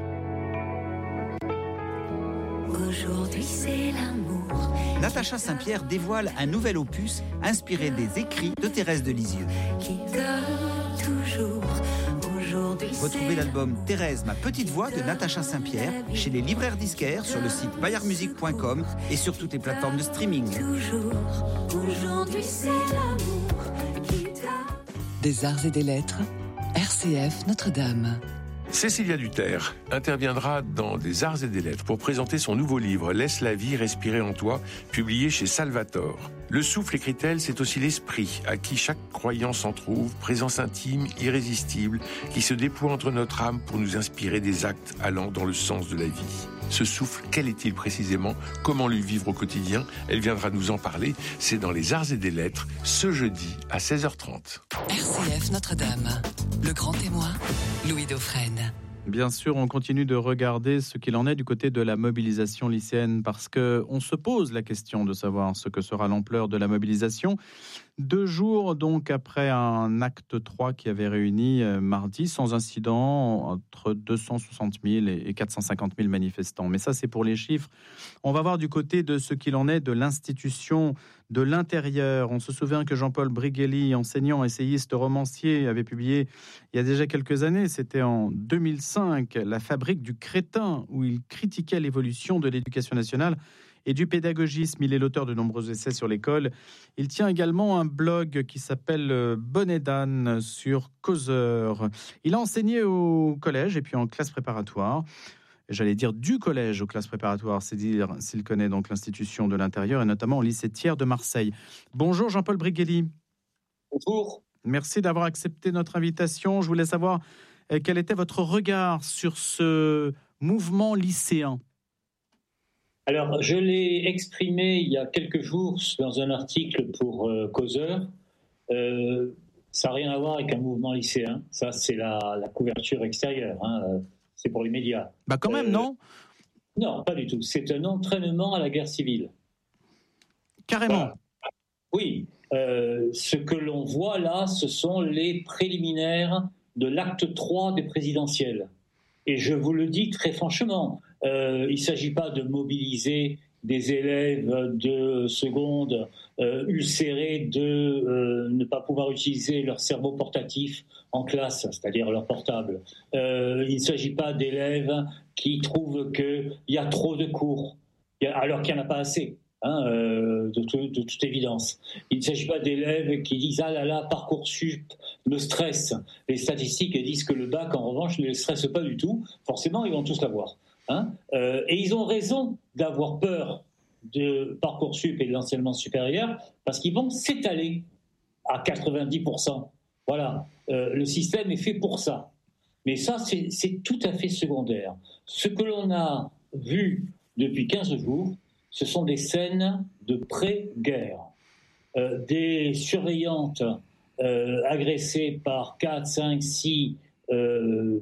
Aujourd'hui c'est l'amour. Natacha Saint-Pierre dévoile un nouvel opus inspiré des écrits de Thérèse de Lisieux. Qui donne toujours. Aujourd'hui retrouvez l'album Thérèse, ma petite voix de Natacha Saint-Pierre chez les libraires disquaires, sur le site bayard musique point com et sur toutes les plateformes de streaming. Toujours. Aujourd'hui c'est l'amour qui t'a... Des arts et des lettres, R C F Notre-Dame. Cécilia Duterre interviendra dans Des Arts et des Lettres pour présenter son nouveau livre « Laisse la vie respirer en toi », publié chez Salvator. Le souffle, écrit-elle, c'est aussi l'esprit, à qui chaque croyant s'en trouve, présence intime, irrésistible, qui se déploie entre notre âme pour nous inspirer des actes allant dans le sens de la vie. Ce souffle, quel est-il précisément? Comment le vivre au quotidien? Elle viendra nous en parler. C'est dans Les Arts et des Lettres, ce jeudi à seize heures trente. R C F Notre-Dame, le grand témoin, Louis Dauphren. Bien sûr, on continue de regarder ce qu'il en est du côté de la mobilisation lycéenne, parce qu'on se pose la question de savoir ce que sera l'ampleur de la mobilisation. Deux jours donc après un acte trois qui avait réuni euh, mardi sans incident entre deux cent soixante mille et quatre cent cinquante mille manifestants. Mais ça, c'est pour les chiffres. On va voir du côté de ce qu'il en est de l'institution de l'intérieur. On se souvient que Jean-Paul Briguely, enseignant, essayiste, romancier, avait publié il y a déjà quelques années, c'était en deux mille cinq, La fabrique du crétin, où il critiquait l'évolution de l'éducation nationale et du pédagogisme. Il est l'auteur de nombreux essais sur l'école. Il tient également un blog qui s'appelle Bonnet d'âne sur Causeur. Il a enseigné au collège et puis en classe préparatoire. j'allais dire du collège aux classes préparatoires, c'est dire s'il connaît donc l'institution de l'intérieur et notamment au lycée Thiers de Marseille. Bonjour Jean-Paul Briguelli. Bonjour. Merci d'avoir accepté notre invitation. Je voulais savoir euh, quel était votre regard sur ce mouvement lycéen. Alors, je l'ai exprimé il y a quelques jours dans un article pour euh, Causeur. Euh, ça n'a rien à voir avec un mouvement lycéen. Ça, c'est la, la couverture extérieure. Hein. C'est pour les médias. Bah quand même, euh, non ? Non, pas du tout. C'est un entraînement à la guerre civile. Carrément. Voilà. Oui. Euh, ce que l'on voit là, ce sont les préliminaires de l'acte trois des présidentielles. Et je vous le dis très franchement, euh, il ne s'agit pas de mobiliser des élèves de seconde euh, ulcérés de euh, ne pas pouvoir utiliser leur cerveau portatif en classe, c'est-à-dire leur portable. Euh, il ne s'agit pas d'élèves qui trouvent qu'il y a trop de cours, alors qu'il n'y en a pas assez. Hein, euh, de, tout, de toute évidence. Il ne s'agit pas d'élèves qui disent « Ah là là, Parcoursup me stresse ». Les statistiques disent que le bac, en revanche, ne les stresse pas du tout. Forcément, ils vont tous l'avoir. Hein, euh, et ils ont raison d'avoir peur de Parcoursup et de l'enseignement supérieur parce qu'ils vont s'étaler à quatre-vingt-dix pour cent. Voilà, euh, le système est fait pour ça. Mais ça, c'est, c'est tout à fait secondaire. Ce que l'on a vu depuis quinze jours, ce sont des scènes de pré-guerre. Euh, des surveillantes euh, agressées par quatre, cinq, six euh,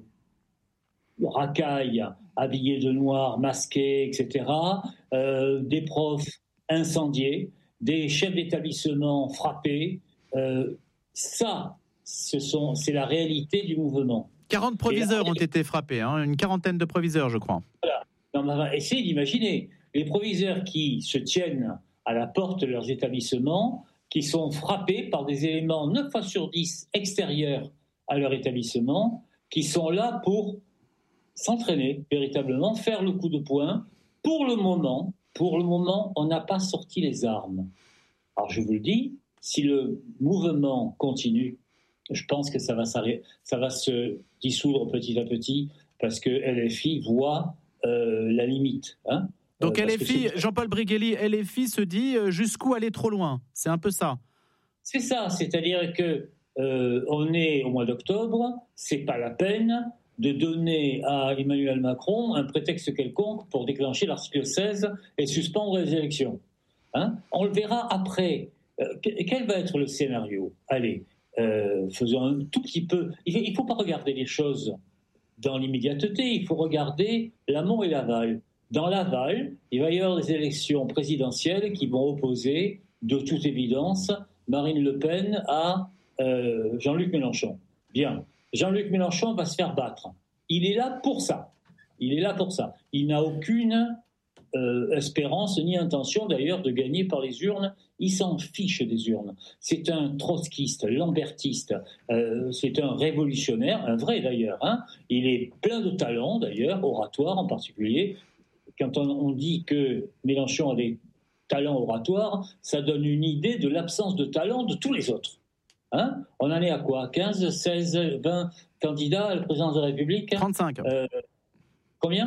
racailles habillées de noir, masquées, et cetera. Euh, des profs incendiés, des chefs d'établissement frappés. Euh, ça, ce sont, c'est la réalité du mouvement. quarante proviseurs ont été frappés, hein, une quarantaine de proviseurs, je crois. Voilà. Non, mais essayez d'imaginer. Les proviseurs qui se tiennent à la porte de leurs établissements, qui sont frappés par des éléments neuf fois sur dix extérieurs à leur établissement, qui sont là pour s'entraîner véritablement, faire le coup de poing. Pour le moment, pour le moment, on n'a pas sorti les armes. Alors je vous le dis, si le mouvement continue, je pense que ça va, ça va se dissoudre petit à petit parce que L F I voit euh, la limite, hein. Donc L F I, Jean-Paul Briguelli, L F I se dit jusqu'où aller trop loin. C'est un peu ça. C'est ça, c'est-à-dire que euh, on est au mois d'octobre, c'est pas la peine de donner à Emmanuel Macron un prétexte quelconque pour déclencher l'article seize et suspendre les élections. Hein, on le verra après. Euh, quel va être le scénario ? Allez, euh, faisons un tout petit peu. Il ne faut pas regarder les choses dans l'immédiateté, il faut regarder l'amont et l'aval. Dans l'aval, il va y avoir des élections présidentielles qui vont opposer, de toute évidence, Marine Le Pen à euh, Jean-Luc Mélenchon. Bien, Jean-Luc Mélenchon va se faire battre. Il est là pour ça. Il est là pour ça. Il n'a aucune euh, espérance ni intention d'ailleurs de gagner par les urnes. Il s'en fiche des urnes. C'est un trotskiste, lambertiste, euh, c'est un révolutionnaire, un vrai d'ailleurs. Hein. Il est plein de talent d'ailleurs, oratoire en particulier. Quand on, on dit que Mélenchon a des talents oratoires, ça donne une idée de l'absence de talent de tous les autres. Hein, on en est à quoi ? quinze, seize, vingt candidats à la présidence de la République ? trente-cinq. Euh, combien ?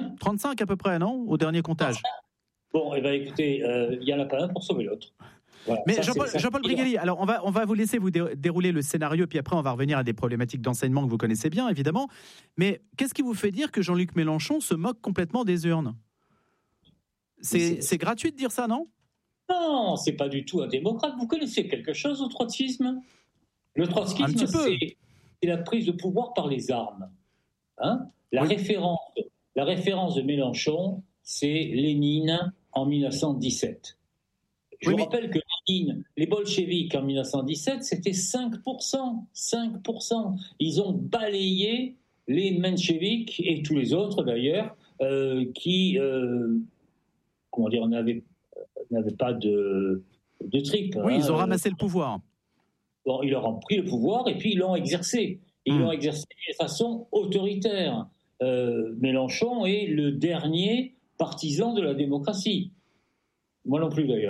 trente-cinq à peu près, non ? Au dernier comptage. Bon, eh bien écoutez, il euh, n'y en a pas un pour sauver l'autre. Voilà, Mais ça, Jean-Paul, c'est, Jean-Paul Briguelli, alors on va, on va vous laisser vous dé- dérouler le scénario, puis après on va revenir à des problématiques d'enseignement que vous connaissez bien, évidemment. Mais qu'est-ce qui vous fait dire que Jean-Luc Mélenchon se moque complètement des urnes ? C'est, c'est... c'est gratuit de dire ça, non ? Non, c'est pas du tout un démocrate. Vous connaissez quelque chose au trotskisme ? Le trotskisme, c'est, c'est la prise de pouvoir par les armes. Hein ? La, oui. référence, la référence de Mélenchon, c'est Lénine en dix-neuf cent dix-sept. Je oui, vous mais... rappelle que Lénine, les bolcheviks en dix-neuf cent dix-sept, c'était cinq pour cent. cinq pour cent. Ils ont balayé les mencheviks et tous les autres d'ailleurs euh, qui... Euh, comment dire, n'avaient, n'avaient pas de, de tripes. Oui, hein. Ils ont ramassé le pouvoir. Bon, ils leur ont pris le pouvoir et puis ils l'ont exercé. Ils mmh. l'ont exercé de façon autoritaire. Euh, Mélenchon est le dernier partisan de la démocratie. Moi non plus d'ailleurs.